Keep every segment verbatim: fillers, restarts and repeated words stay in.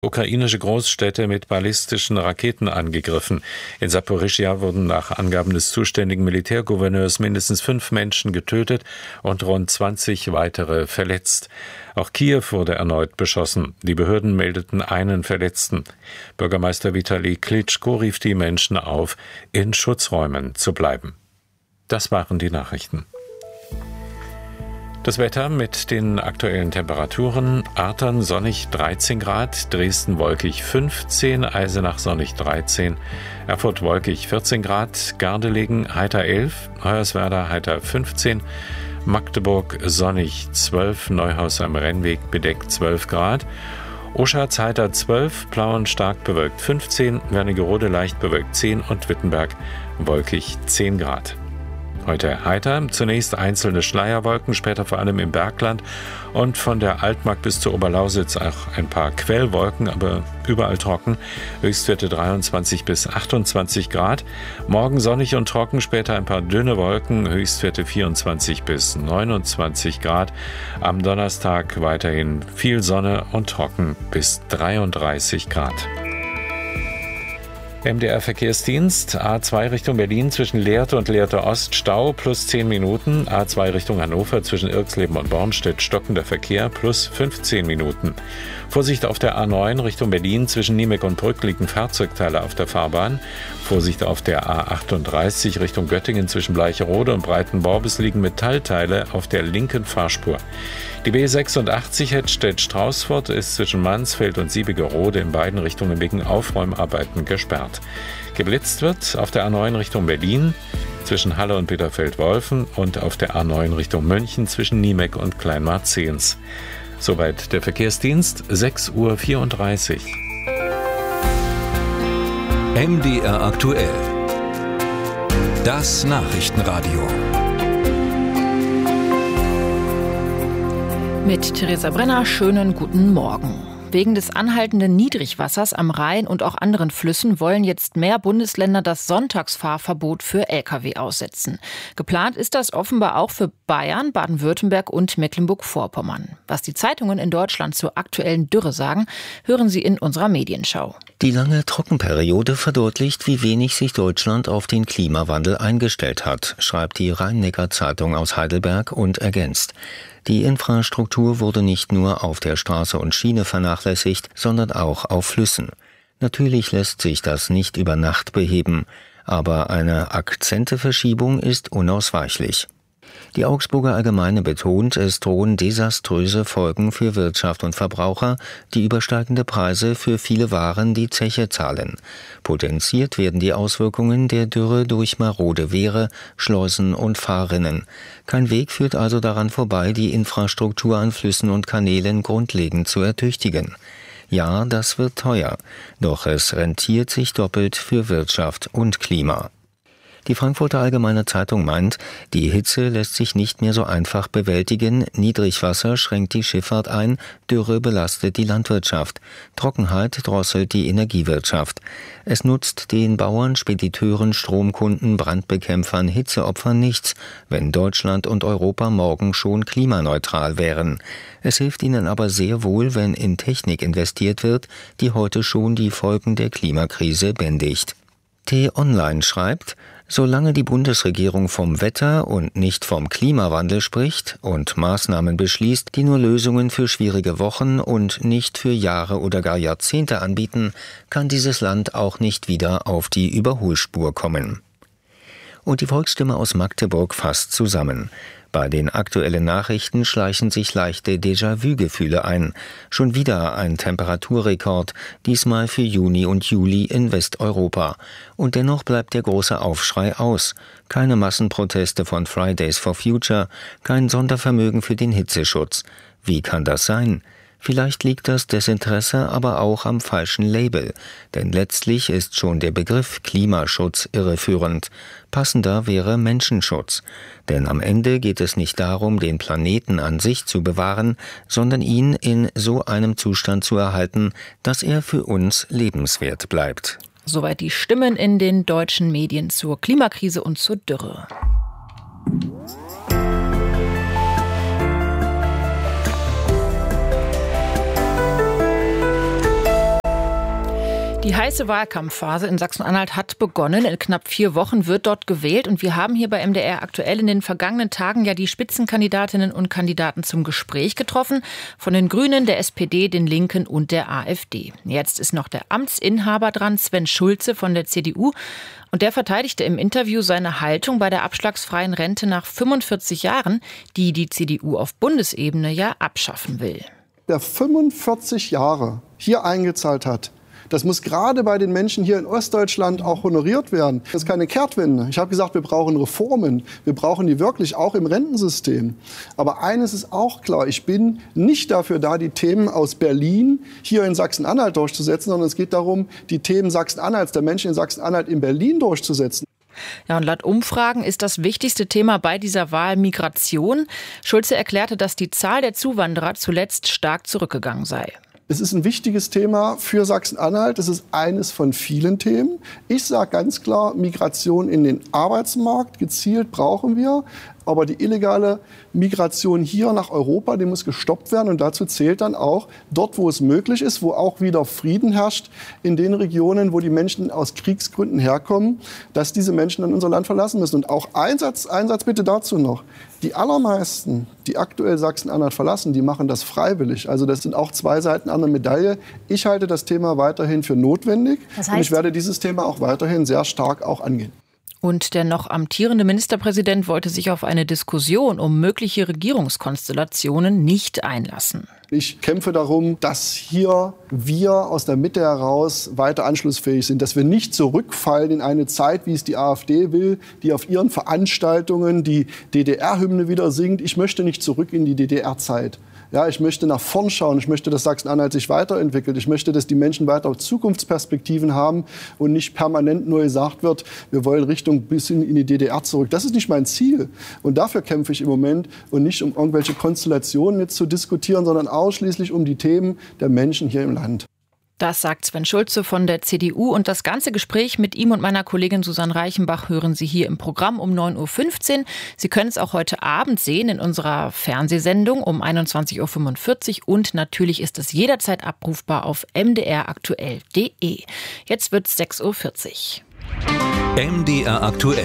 Ukrainische Großstädte mit ballistischen Raketen angegriffen. In Saporischschja wurden nach Angaben des zuständigen Militärgouverneurs mindestens fünf Menschen getötet und rund zwanzig weitere verletzt. Auch Kiew wurde erneut beschossen. Die Behörden meldeten einen Verletzten. Bürgermeister Vitali Klitschko rief die Menschen auf, in Schutzräumen zu bleiben. Das waren die Nachrichten. Das Wetter mit den aktuellen Temperaturen: Artern sonnig dreizehn Grad, Dresden wolkig fünfzehn, Eisenach sonnig dreizehn, Erfurt wolkig vierzehn Grad, Gardelegen heiter elf, Hoyerswerda heiter fünfzeen, Magdeburg sonnig zwölf, Neuhaus am Rennweg bedeckt zwölf Grad, Oschatz heiter zwölf, Plauen stark bewölkt fünfzehn, Wernigerode leicht bewölkt zehn und Wittenberg wolkig zehn Grad. Heute heiter, zunächst einzelne Schleierwolken, später vor allem im Bergland und von der Altmark bis zur Oberlausitz auch ein paar Quellwolken, aber überall trocken. Höchstwerte dreiundzwanzig bis achtundzwanzig Grad. Morgen sonnig und trocken, später ein paar dünne Wolken, Höchstwerte vierundzwanzig bis neunundzwanzig Grad. Am Donnerstag weiterhin viel Sonne und trocken bis dreiunddreißig Grad. M D R-Verkehrsdienst, A zwei Richtung Berlin zwischen Lehrte und Lehrte Ost Stau plus zehn Minuten, A zwei Richtung Hannover zwischen Irxleben und Bornstedt stockender Verkehr plus fünfzehn Minuten. Vorsicht auf der A neun Richtung Berlin zwischen Niemek und Brück liegen Fahrzeugteile auf der Fahrbahn. Vorsicht auf der A achtunddreißig Richtung Göttingen zwischen Bleicherode und Breitenborbes liegen Metallteile auf der linken Fahrspur. Die B sechsundachtzig Hettstedt-Straußfurt ist zwischen Mansfeld und Siebigerode in beiden Richtungen wegen Aufräumarbeiten gesperrt. Geblitzt wird auf der A neun Richtung Berlin zwischen Halle und Bitterfeld-Wolfen und auf der A neun Richtung München zwischen Niemek und Kleinmarzehns. Soweit der Verkehrsdienst, sechs Uhr vierunddreißig. M D R aktuell. Das Nachrichtenradio. Mit Theresa Brenner, schönen guten Morgen. Wegen des anhaltenden Niedrigwassers am Rhein und auch anderen Flüssen wollen jetzt mehr Bundesländer das Sonntagsfahrverbot für L K W aussetzen. Geplant ist das offenbar auch für Bayern, Baden-Württemberg und Mecklenburg-Vorpommern. Was die Zeitungen in Deutschland zur aktuellen Dürre sagen, hören Sie in unserer Medienschau. Die lange Trockenperiode verdeutlicht, wie wenig sich Deutschland auf den Klimawandel eingestellt hat, schreibt die Rhein-Neckar-Zeitung aus Heidelberg und ergänzt: Die Infrastruktur wurde nicht nur auf der Straße und Schiene vernachlässigt, sondern auch auf Flüssen. Natürlich lässt sich das nicht über Nacht beheben, aber eine Akzenteverschiebung ist unausweichlich. Die Augsburger Allgemeine betont, es drohen desaströse Folgen für Wirtschaft und Verbraucher, die übersteigende Preise für viele Waren die Zeche zahlen. Potenziert werden die Auswirkungen der Dürre durch marode Wehre, Schleusen und Fahrrinnen. Kein Weg führt also daran vorbei, die Infrastruktur an Flüssen und Kanälen grundlegend zu ertüchtigen. Ja, das wird teuer, doch es rentiert sich doppelt für Wirtschaft und Klima. Die Frankfurter Allgemeine Zeitung meint, die Hitze lässt sich nicht mehr so einfach bewältigen, Niedrigwasser schränkt die Schifffahrt ein, Dürre belastet die Landwirtschaft, Trockenheit drosselt die Energiewirtschaft. Es nutzt den Bauern, Spediteuren, Stromkunden, Brandbekämpfern, Hitzeopfern nichts, wenn Deutschland und Europa morgen schon klimaneutral wären. Es hilft ihnen aber sehr wohl, wenn in Technik investiert wird, die heute schon die Folgen der Klimakrise bändigt. T-Online schreibt: Solange die Bundesregierung vom Wetter und nicht vom Klimawandel spricht und Maßnahmen beschließt, die nur Lösungen für schwierige Wochen und nicht für Jahre oder gar Jahrzehnte anbieten, kann dieses Land auch nicht wieder auf die Überholspur kommen. Und die Volksstimme aus Magdeburg fasst zusammen: Bei den aktuellen Nachrichten schleichen sich leichte Déjà-vu-Gefühle ein. Schon wieder ein Temperaturrekord, diesmal für Juni und Juli in Westeuropa. Und dennoch bleibt der große Aufschrei aus. Keine Massenproteste von Fridays for Future, kein Sondervermögen für den Hitzeschutz. Wie kann das sein? Vielleicht liegt das Desinteresse aber auch am falschen Label, denn letztlich ist schon der Begriff Klimaschutz irreführend. Passender wäre Menschenschutz, denn am Ende geht es nicht darum, den Planeten an sich zu bewahren, sondern ihn in so einem Zustand zu erhalten, dass er für uns lebenswert bleibt. Soweit die Stimmen in den deutschen Medien zur Klimakrise und zur Dürre. Die heiße Wahlkampfphase in Sachsen-Anhalt hat begonnen. In knapp vier Wochen wird dort gewählt. Und wir haben hier bei M D R aktuell in den vergangenen Tagen ja die Spitzenkandidatinnen und Kandidaten zum Gespräch getroffen. Von den Grünen, der S P D, den Linken und der AfD. Jetzt ist noch der Amtsinhaber dran, Sven Schulze von der C D U. Und der verteidigte im Interview seine Haltung bei der abschlagsfreien Rente nach fünfundvierzig Jahren, die die C D U auf Bundesebene ja abschaffen will. Wer fünfundvierzig Jahre hier eingezahlt hat, das muss gerade bei den Menschen hier in Ostdeutschland auch honoriert werden. Das ist keine Kehrtwende. Ich habe gesagt, wir brauchen Reformen. Wir brauchen die wirklich auch im Rentensystem. Aber eines ist auch klar, ich bin nicht dafür da, die Themen aus Berlin hier in Sachsen-Anhalt durchzusetzen, sondern es geht darum, die Themen Sachsen-Anhalts, der Menschen in Sachsen-Anhalt in Berlin durchzusetzen. Ja, und laut Umfragen ist das wichtigste Thema bei dieser Wahl Migration. Schulze erklärte, dass die Zahl der Zuwanderer zuletzt stark zurückgegangen sei. Es ist ein wichtiges Thema für Sachsen-Anhalt. Es ist eines von vielen Themen. Ich sage ganz klar, Migration in den Arbeitsmarkt gezielt brauchen wir. Aber die illegale Migration hier nach Europa, die muss gestoppt werden. Und dazu zählt dann auch, dort, wo es möglich ist, wo auch wieder Frieden herrscht, in den Regionen, wo die Menschen aus Kriegsgründen herkommen, dass diese Menschen dann unser Land verlassen müssen. Und auch ein Satz, ein Satz bitte dazu noch. Die allermeisten, die aktuell Sachsen-Anhalt verlassen, die machen das freiwillig. Also das sind auch zwei Seiten einer Medaille. Ich halte das Thema weiterhin für notwendig. Das heißt, und ich werde dieses Thema auch weiterhin sehr stark auch angehen. Und der noch amtierende Ministerpräsident wollte sich auf eine Diskussion um mögliche Regierungskonstellationen nicht einlassen. Ich kämpfe darum, dass hier wir aus der Mitte heraus weiter anschlussfähig sind, dass wir nicht zurückfallen in eine Zeit, wie es die AfD will, die auf ihren Veranstaltungen die D D R-Hymne wieder singt. Ich möchte nicht zurück in die D D R-Zeit. Ja, ich möchte nach vorn schauen. Ich möchte, dass Sachsen-Anhalt sich weiterentwickelt. Ich möchte, dass die Menschen weiter Zukunftsperspektiven haben und nicht permanent nur gesagt wird, wir wollen Richtung bis hin in die D D R zurück. Das ist nicht mein Ziel. Und dafür kämpfe ich im Moment und nicht um irgendwelche Konstellationen jetzt zu diskutieren, sondern ausschließlich um die Themen der Menschen hier im Land. Das sagt Sven Schulze von der C D U. Und das ganze Gespräch mit ihm und meiner Kollegin Susanne Reichenbach hören Sie hier im Programm um neun Uhr fünfzehn. Sie können es auch heute Abend sehen in unserer Fernsehsendung um einundzwanzig Uhr fünfundvierzig. Und natürlich ist es jederzeit abrufbar auf m d r aktuell punkt d e. Jetzt wird es sechs Uhr vierzig. M D R aktuell.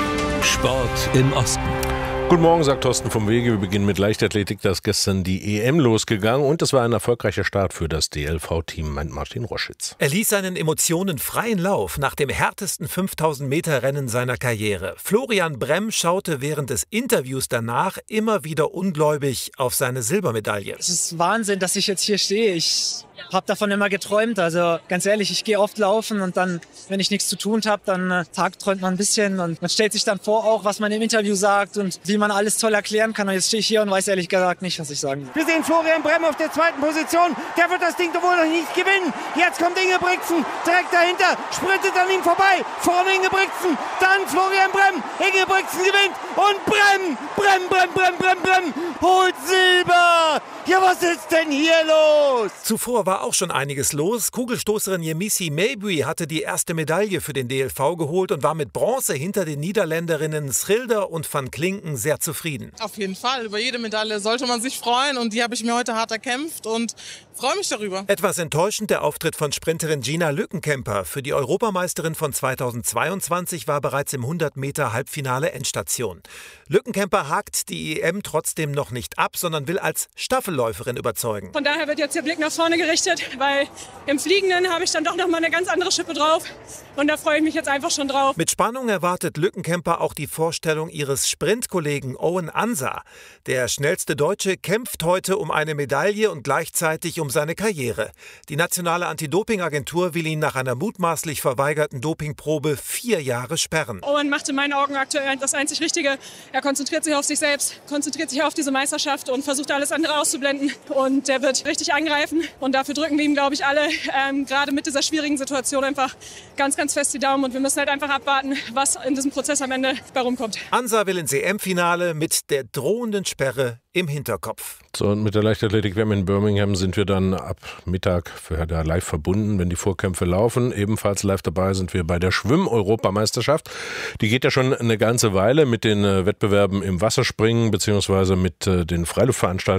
Sport im Osten. Guten Morgen, sagt Thorsten vom Wege. Wir beginnen mit Leichtathletik. Da ist gestern die E M losgegangen und es war ein erfolgreicher Start für das D L V-Team, meint Martin Roschitz. Er ließ seinen Emotionen freien Lauf nach dem härtesten fünftausend Meter Rennen seiner Karriere. Florian Bremm schaute während des Interviews danach immer wieder ungläubig auf seine Silbermedaille. Es ist Wahnsinn, dass ich jetzt hier stehe. Ich habe davon immer geträumt. Also ganz ehrlich, ich gehe oft laufen und dann, wenn ich nichts zu tun habe, dann äh, tagträumt man ein bisschen und man stellt sich dann vor, auch was man im Interview sagt und wie man alles toll erklären kann. Und jetzt stehe ich hier und weiß ehrlich gesagt nicht, was ich sagen will. Wir sehen Florian Bremm auf der zweiten Position. Der wird das Ding doch wohl noch nicht gewinnen. Jetzt kommt Ingebrigtsen direkt dahinter, sprintet an ihm vorbei. Vorne Ingebrigtsen, dann Florian Bremm. Ingebrigtsen gewinnt und Bremm, Bremm, Bremm, Bremm, Bremm, Bremm holt Silber. Ja, was ist denn hier los? Zuvor war auch schon einiges los. Kugelstoßerin Yemisi Mabry hatte die erste Medaille für den D L V geholt und war mit Bronze hinter den Niederländerinnen Schilder und van Klinken sehr zufrieden. Auf jeden Fall. Über jede Medaille sollte man sich freuen und die habe ich mir heute hart erkämpft und freue mich darüber. Etwas enttäuschend der Auftritt von Sprinterin Gina Lückenkämper. Für die Europameisterin von zweitausendzweiundzwanzig war bereits im hundert Meter Halbfinale Endstation. Lückenkämper hakt die E M trotzdem noch nicht ab, sondern will als Staffelläuferin überzeugen. Von daher wird jetzt der Blick nach vorne gerichtet, weil im Fliegenden habe ich dann doch noch mal eine ganz andere Schippe drauf und da freue ich mich jetzt einfach schon drauf. Mit Spannung erwartet Lückenkämper auch die Vorstellung ihres Sprintkollegen Owen Ansa. Der schnellste Deutsche kämpft heute um eine Medaille und gleichzeitig um seine Karriere. Die nationale Anti-Doping-Agentur will ihn nach einer mutmaßlich verweigerten Dopingprobe vier Jahre sperren. Owen macht in meinen Augen aktuell das einzig Richtige. Er konzentriert sich auf sich selbst, konzentriert sich auf diese Meisterschaft und versucht alles andere auszublenden. Und der wird richtig angreifen. Und dafür drücken wir ihm, glaube ich, alle, ähm, gerade mit dieser schwierigen Situation, einfach ganz, ganz fest die Daumen. Und wir müssen halt einfach abwarten, was in diesem Prozess am Ende bei rumkommt. Ansa will ins E M-Finale mit der drohenden Sperre im Hinterkopf. So, und mit der Leichtathletik-W M in Birmingham sind wir dann ab Mittag für da live verbunden, wenn die Vorkämpfe laufen. Ebenfalls live dabei sind wir bei der Schwimm-Europameisterschaft. Die geht ja schon eine ganze Weile mit den äh, Wettbewerben im Wasserspringen beziehungsweise mit äh, den Freiluftveranstaltungen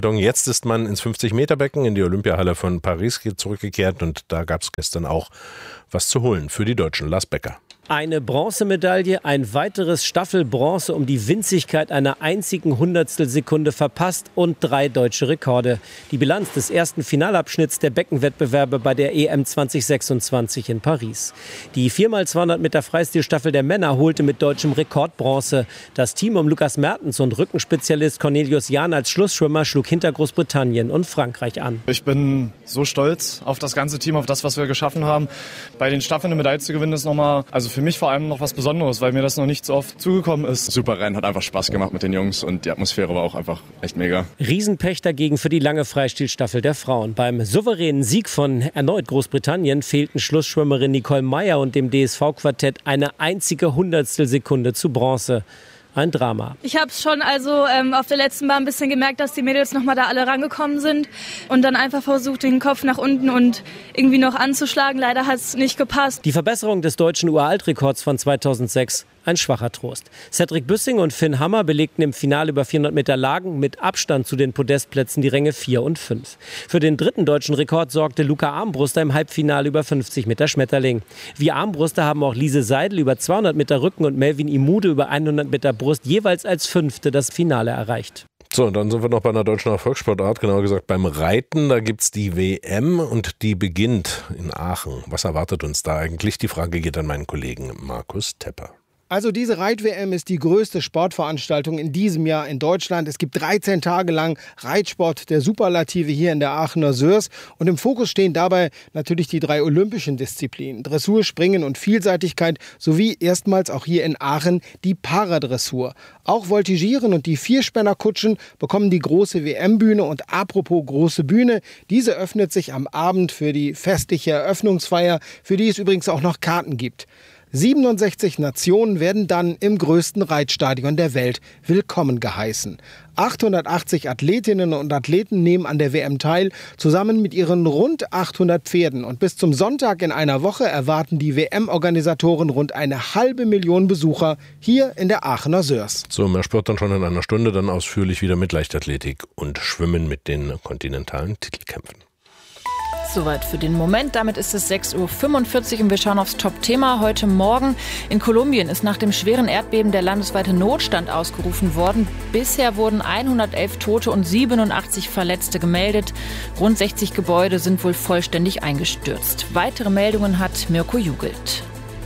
Veranstaltung. Jetzt ist man ins fünfzig-Meter-Becken in die Olympiahalle von Paris zurückgekehrt und da gab es gestern auch was zu holen für die Deutschen. Lars Becker. Eine Bronzemedaille, ein weiteres Staffelbronze um die Winzigkeit einer einzigen Hundertstelsekunde verpasst und drei deutsche Rekorde. Die Bilanz des ersten Finalabschnitts der Beckenwettbewerbe bei der E M zwanzig sechsundzwanzig in Paris. Die vier mal zweihundert Meter Freistilstaffel der Männer holte mit deutschem Rekord Bronze. Das Team um Lukas Mertens und Rückenspezialist Cornelius Jahn als Schlussschwimmer schlug hinter Großbritannien und Frankreich an. Ich bin so stolz auf das ganze Team, auf das, was wir geschaffen haben. Bei den Staffeln eine Medaille zu gewinnen, ist nochmal, also für mich vor allem noch was Besonderes, weil mir das noch nicht so oft zugekommen ist. Super Rennen, hat einfach Spaß gemacht mit den Jungs und die Atmosphäre war auch einfach echt mega. Riesenpech dagegen für die lange Freistilstaffel der Frauen. Beim souveränen Sieg von erneut Großbritannien fehlten Schlussschwimmerin Nicole Meyer und dem D S V-Quartett eine einzige Hundertstelsekunde zu Bronze. Ein Drama. Ich habe es schon also ähm, auf der letzten Bahn ein bisschen gemerkt, dass die Mädels noch mal da alle rangekommen sind und dann einfach versucht, den Kopf nach unten und irgendwie noch anzuschlagen. Leider hat es nicht gepasst. Die Verbesserung des deutschen Uraltrekords von zweitausendsechs, ein schwacher Trost. Cedric Büssing und Finn Hammer belegten im Finale über vierhundert Meter Lagen mit Abstand zu den Podestplätzen die Ränge vier und fünf. Für den dritten deutschen Rekord sorgte Luca Armbruster im Halbfinale über fünfzig Meter Schmetterling. Wie Armbruster haben auch Lise Seidel über zweihundert Meter Rücken und Melvin Imude über hundert Meter Brust jeweils als Fünfte das Finale erreicht. So, und dann sind wir noch bei einer deutschen Erfolgssportart, genauer gesagt beim Reiten. Da gibt's die W M und die beginnt in Aachen. Was erwartet uns da eigentlich? Die Frage geht an meinen Kollegen Markus Tepper. Also diese Reit-W M ist die größte Sportveranstaltung in diesem Jahr in Deutschland. Es gibt dreizehn Tage lang Reitsport der Superlative hier in der Aachener Sörs. Und im Fokus stehen dabei natürlich die drei olympischen Disziplinen. Dressur, Springen und Vielseitigkeit sowie erstmals auch hier in Aachen die Paradressur. Auch Voltigieren und die Vierspännerkutschen bekommen die große W M-Bühne. Und apropos große Bühne, diese öffnet sich am Abend für die festliche Eröffnungsfeier, für die es übrigens auch noch Karten gibt. siebenundsechzig Nationen werden dann im größten Reitstadion der Welt willkommen geheißen. achthundertachtzig Athletinnen und Athleten nehmen an der W M teil, zusammen mit ihren rund achthundert Pferden. Und bis zum Sonntag in einer Woche erwarten die W M-Organisatoren rund eine halbe Million Besucher hier in der Aachener Sörs. So, mehr Sport dann schon in einer Stunde, dann ausführlich wieder mit Leichtathletik und Schwimmen mit den kontinentalen Titelkämpfen. Soweit für den Moment. Damit ist es sechs Uhr fünfundvierzig und wir schauen aufs Top-Thema. Heute Morgen in Kolumbien ist nach dem schweren Erdbeben der landesweite Notstand ausgerufen worden. Bisher wurden hundertelf Tote und siebenundachtzig Verletzte gemeldet. Rund sechzig Gebäude sind wohl vollständig eingestürzt. Weitere Meldungen hat Mirko Jugelt.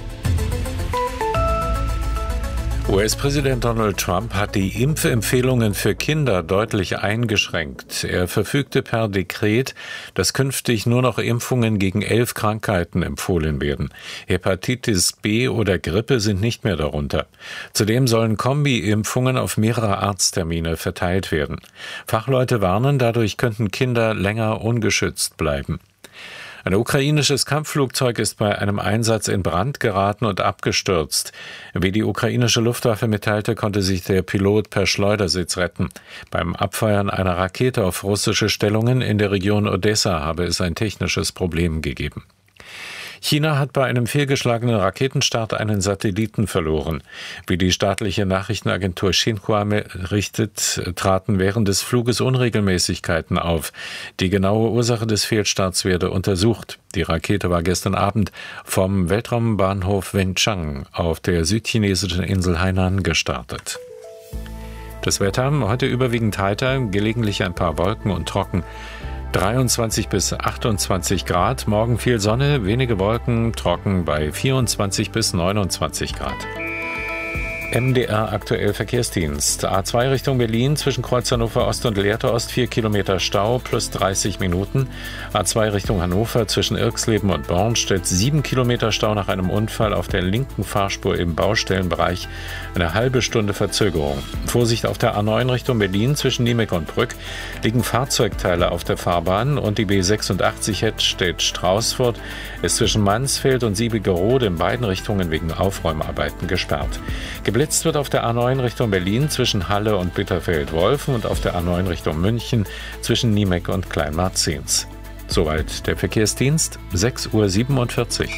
U S-Präsident Donald Trump hat die Impfempfehlungen für Kinder deutlich eingeschränkt. Er verfügte per Dekret, dass künftig nur noch Impfungen gegen elf Krankheiten empfohlen werden. Hepatitis B oder Grippe sind nicht mehr darunter. Zudem sollen Kombi-Impfungen auf mehrere Arzttermine verteilt werden. Fachleute warnen, dadurch könnten Kinder länger ungeschützt bleiben. Ein ukrainisches Kampfflugzeug ist bei einem Einsatz in Brand geraten und abgestürzt. Wie die ukrainische Luftwaffe mitteilte, konnte sich der Pilot per Schleudersitz retten. Beim Abfeuern einer Rakete auf russische Stellungen in der Region Odessa habe es ein technisches Problem gegeben. China hat bei einem fehlgeschlagenen Raketenstart einen Satelliten verloren. Wie die staatliche Nachrichtenagentur Xinhua berichtet, traten während des Fluges Unregelmäßigkeiten auf. Die genaue Ursache des Fehlstarts werde untersucht. Die Rakete war gestern Abend vom Weltraumbahnhof Wenchang auf der südchinesischen Insel Hainan gestartet. Das Wetter heute überwiegend heiter, gelegentlich ein paar Wolken und trocken. dreiundzwanzig bis achtundzwanzig Grad, morgen viel Sonne, wenige Wolken, trocken bei vierundzwanzig bis neunundzwanzig Grad. M D R aktuell Verkehrsdienst. A zwei Richtung Berlin zwischen Kreuz Hannover Ost und Lehrte Ost vier Kilometer Stau plus dreißig Minuten. A zwei Richtung Hannover zwischen Irxleben und Bornstedt sieben Kilometer Stau nach einem Unfall auf der linken Fahrspur im Baustellenbereich. Eine halbe Stunde Verzögerung. Vorsicht auf der A neun Richtung Berlin zwischen Niemek und Brück liegen Fahrzeugteile auf der Fahrbahn und die B sechsundachtzig Hettstedt-Straußfurt ist zwischen Mansfeld und Siebigerode in beiden Richtungen wegen Aufräumarbeiten gesperrt. Geblitzt wird auf der A neun Richtung Berlin zwischen Halle und Bitterfeld-Wolfen und auf der A neun Richtung München zwischen Niemek und Kleinmarzens. Soweit der Verkehrsdienst, sechs Uhr siebenundvierzig.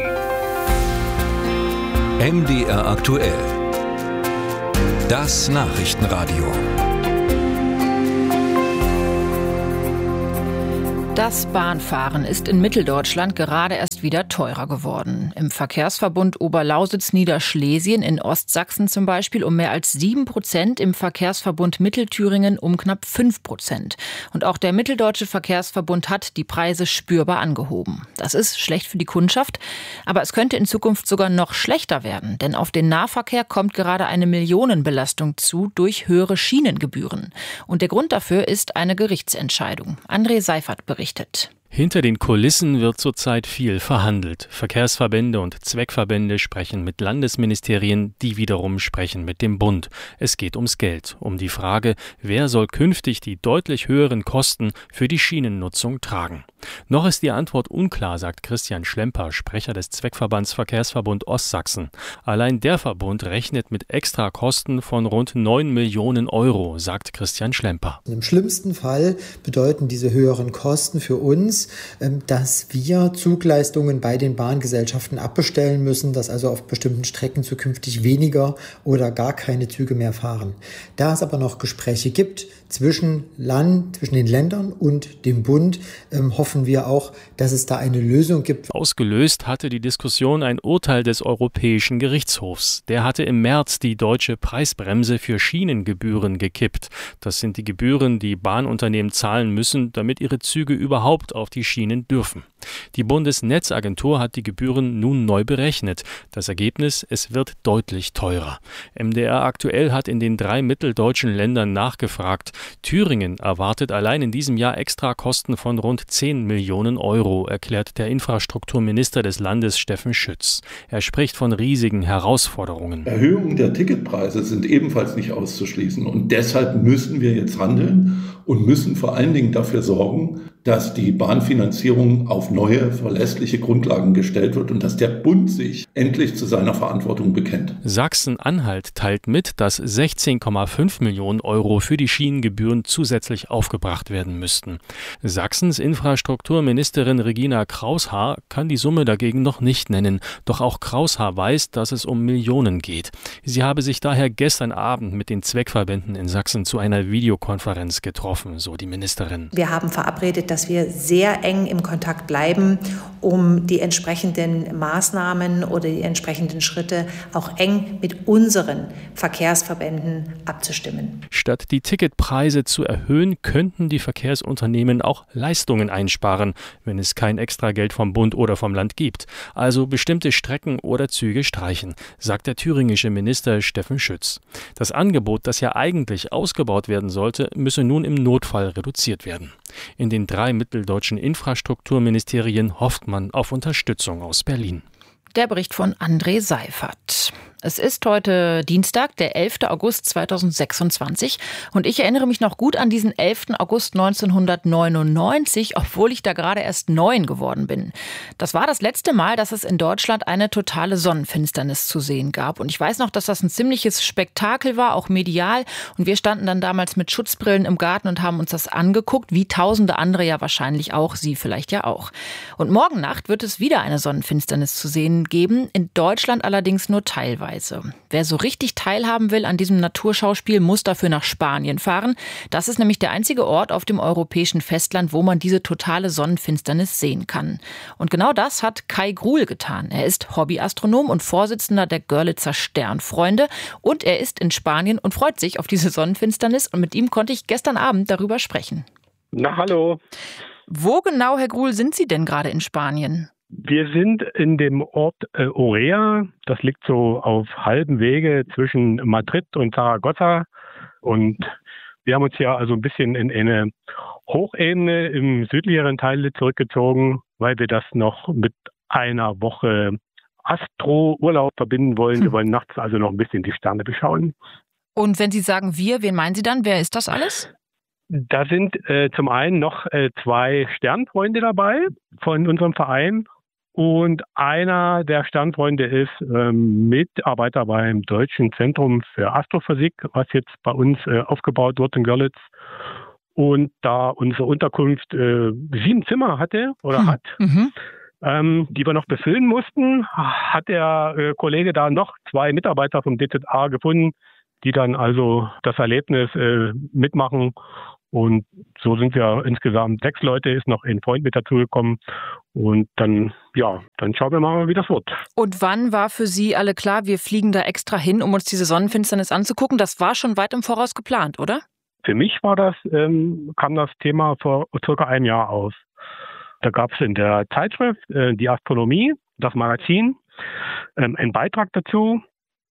M D R aktuell. Das Nachrichtenradio. Das Bahnfahren ist in Mitteldeutschland gerade erst wieder teurer geworden. Im Verkehrsverbund Oberlausitz-Niederschlesien in Ostsachsen zum Beispiel um mehr als sieben Prozent, im Verkehrsverbund Mittelthüringen um knapp fünf Prozent. Und auch der Mitteldeutsche Verkehrsverbund hat die Preise spürbar angehoben. Das ist schlecht für die Kundschaft, aber es könnte in Zukunft sogar noch schlechter werden. Denn auf den Nahverkehr kommt gerade eine Millionenbelastung zu durch höhere Schienengebühren. Und der Grund dafür ist eine Gerichtsentscheidung. André Seifert berichtet. Hinter den Kulissen wird zurzeit viel verhandelt. Verkehrsverbände und Zweckverbände sprechen mit Landesministerien, die wiederum sprechen mit dem Bund. Es geht ums Geld, um die Frage, wer soll künftig die deutlich höheren Kosten für die Schienennutzung tragen. Noch ist die Antwort unklar, sagt Christian Schlemper, Sprecher des Zweckverbands Verkehrsverbund Ostsachsen. Allein der Verbund rechnet mit Extrakosten von rund neun Millionen Euro, sagt Christian Schlemper. Im schlimmsten Fall bedeuten diese höheren Kosten für uns, dass wir Zugleistungen bei den Bahngesellschaften abbestellen müssen, dass also auf bestimmten Strecken zukünftig weniger oder gar keine Züge mehr fahren. Da es aber noch Gespräche gibt zwischen Land, zwischen den Ländern und dem Bund, ähm, hoffen wir auch, dass es da eine Lösung gibt. Ausgelöst hatte die Diskussion ein Urteil des Europäischen Gerichtshofs. Der hatte im März die deutsche Preisbremse für Schienengebühren gekippt. Das sind die Gebühren, die Bahnunternehmen zahlen müssen, damit ihre Züge überhaupt auf die Schienen dürfen. Die Bundesnetzagentur hat die Gebühren nun neu berechnet. Das Ergebnis, es wird deutlich teurer. M D R aktuell hat in den drei mitteldeutschen Ländern nachgefragt. Thüringen erwartet allein in diesem Jahr Extrakosten von rund zehn Millionen Euro, erklärt der Infrastrukturminister des Landes Steffen Schütz. Er spricht von riesigen Herausforderungen. Erhöhungen der Ticketpreise sind ebenfalls nicht auszuschließen. Und deshalb müssen wir jetzt handeln und müssen vor allen Dingen dafür sorgen, dass die Bahnfinanzierung auf neue, verlässliche Grundlagen gestellt wird und dass der Bund sich endlich zu seiner Verantwortung bekennt. Sachsen-Anhalt teilt mit, dass sechzehn Komma fünf Millionen Euro für die Schienengebühren zusätzlich aufgebracht werden müssten. Sachsens Infrastrukturministerin Regina Kraushaar kann die Summe dagegen noch nicht nennen. Doch auch Kraushaar weiß, dass es um Millionen geht. Sie habe sich daher gestern Abend mit den Zweckverbänden in Sachsen zu einer Videokonferenz getroffen, so die Ministerin. Wir haben verabredet, dass wir sehr eng im Kontakt bleiben, um die entsprechenden Maßnahmen oder die entsprechenden Schritte auch eng mit unseren Verkehrsverbänden abzustimmen. Statt die Ticketpreise zu erhöhen, könnten die Verkehrsunternehmen auch Leistungen einsparen, wenn es kein Extrageld vom Bund oder vom Land gibt. Also bestimmte Strecken oder Züge streichen, sagt der thüringische Minister Steffen Schütz. Das Angebot, das ja eigentlich ausgebaut werden sollte, müsse nun im Notfall reduziert werden. In den drei mitteldeutschen Infrastrukturministerien hofft man auf Unterstützung aus Berlin. Der Bericht von André Seifert. Es ist heute Dienstag, der elfter August zweitausendsechsundzwanzig und ich erinnere mich noch gut an diesen elften August neunzehnhundertneunundneunzig, obwohl ich da gerade erst neun geworden bin. Das war das letzte Mal, dass es in Deutschland eine totale Sonnenfinsternis zu sehen gab. Und ich weiß noch, dass das ein ziemliches Spektakel war, auch medial. Und wir standen dann damals mit Schutzbrillen im Garten und haben uns das angeguckt, wie tausende andere ja wahrscheinlich auch, Sie vielleicht ja auch. Und morgen Nacht wird es wieder eine Sonnenfinsternis zu sehen geben, in Deutschland allerdings nur teilweise. Wer so richtig teilhaben will an diesem Naturschauspiel, muss dafür nach Spanien fahren. Das ist nämlich der einzige Ort auf dem europäischen Festland, wo man diese totale Sonnenfinsternis sehen kann. Und genau das hat Kai Gruhl getan. Er ist Hobbyastronom und Vorsitzender der Görlitzer Sternfreunde und er ist in Spanien und freut sich auf diese Sonnenfinsternis und mit ihm konnte ich gestern Abend darüber sprechen. Na, hallo. Wo genau, Herr Gruhl, sind Sie denn gerade in Spanien? Wir sind in dem Ort äh, Orea. Das liegt so auf halbem Wege zwischen Madrid und Zaragoza. Und wir haben uns hier also ein bisschen in eine Hochebene im südlicheren Teil zurückgezogen, weil wir das noch mit einer Woche Astro-Urlaub verbinden wollen. Hm. Wir wollen nachts also noch ein bisschen die Sterne beschauen. Und wenn Sie sagen wir, wen meinen Sie dann? Wer ist das alles? Da sind äh, zum einen noch äh, zwei Sternfreunde dabei von unserem Verein. Und einer der Sternfreunde ist ähm, Mitarbeiter beim Deutschen Zentrum für Astrophysik, was jetzt bei uns äh, aufgebaut wird in Görlitz. Und da unsere Unterkunft äh, sieben Zimmer hatte oder hm. hat, mhm. ähm, die wir noch befüllen mussten, hat der äh, Kollege da noch zwei Mitarbeiter vom D Z A gefunden, die dann also das Erlebnis äh, mitmachen. Und so sind wir insgesamt sechs Leute, ist noch ein Freund mit dazugekommen. Und dann, ja, dann schauen wir mal, wie das wird. Und wann war für Sie alle klar, wir fliegen da extra hin, um uns diese Sonnenfinsternis anzugucken? Das war schon weit im Voraus geplant, oder? Für mich war das, ähm, kam das Thema vor circa ein Jahr aus. Da gab es in der Zeitschrift äh, die Astronomie, das Magazin, ähm, einen Beitrag dazu,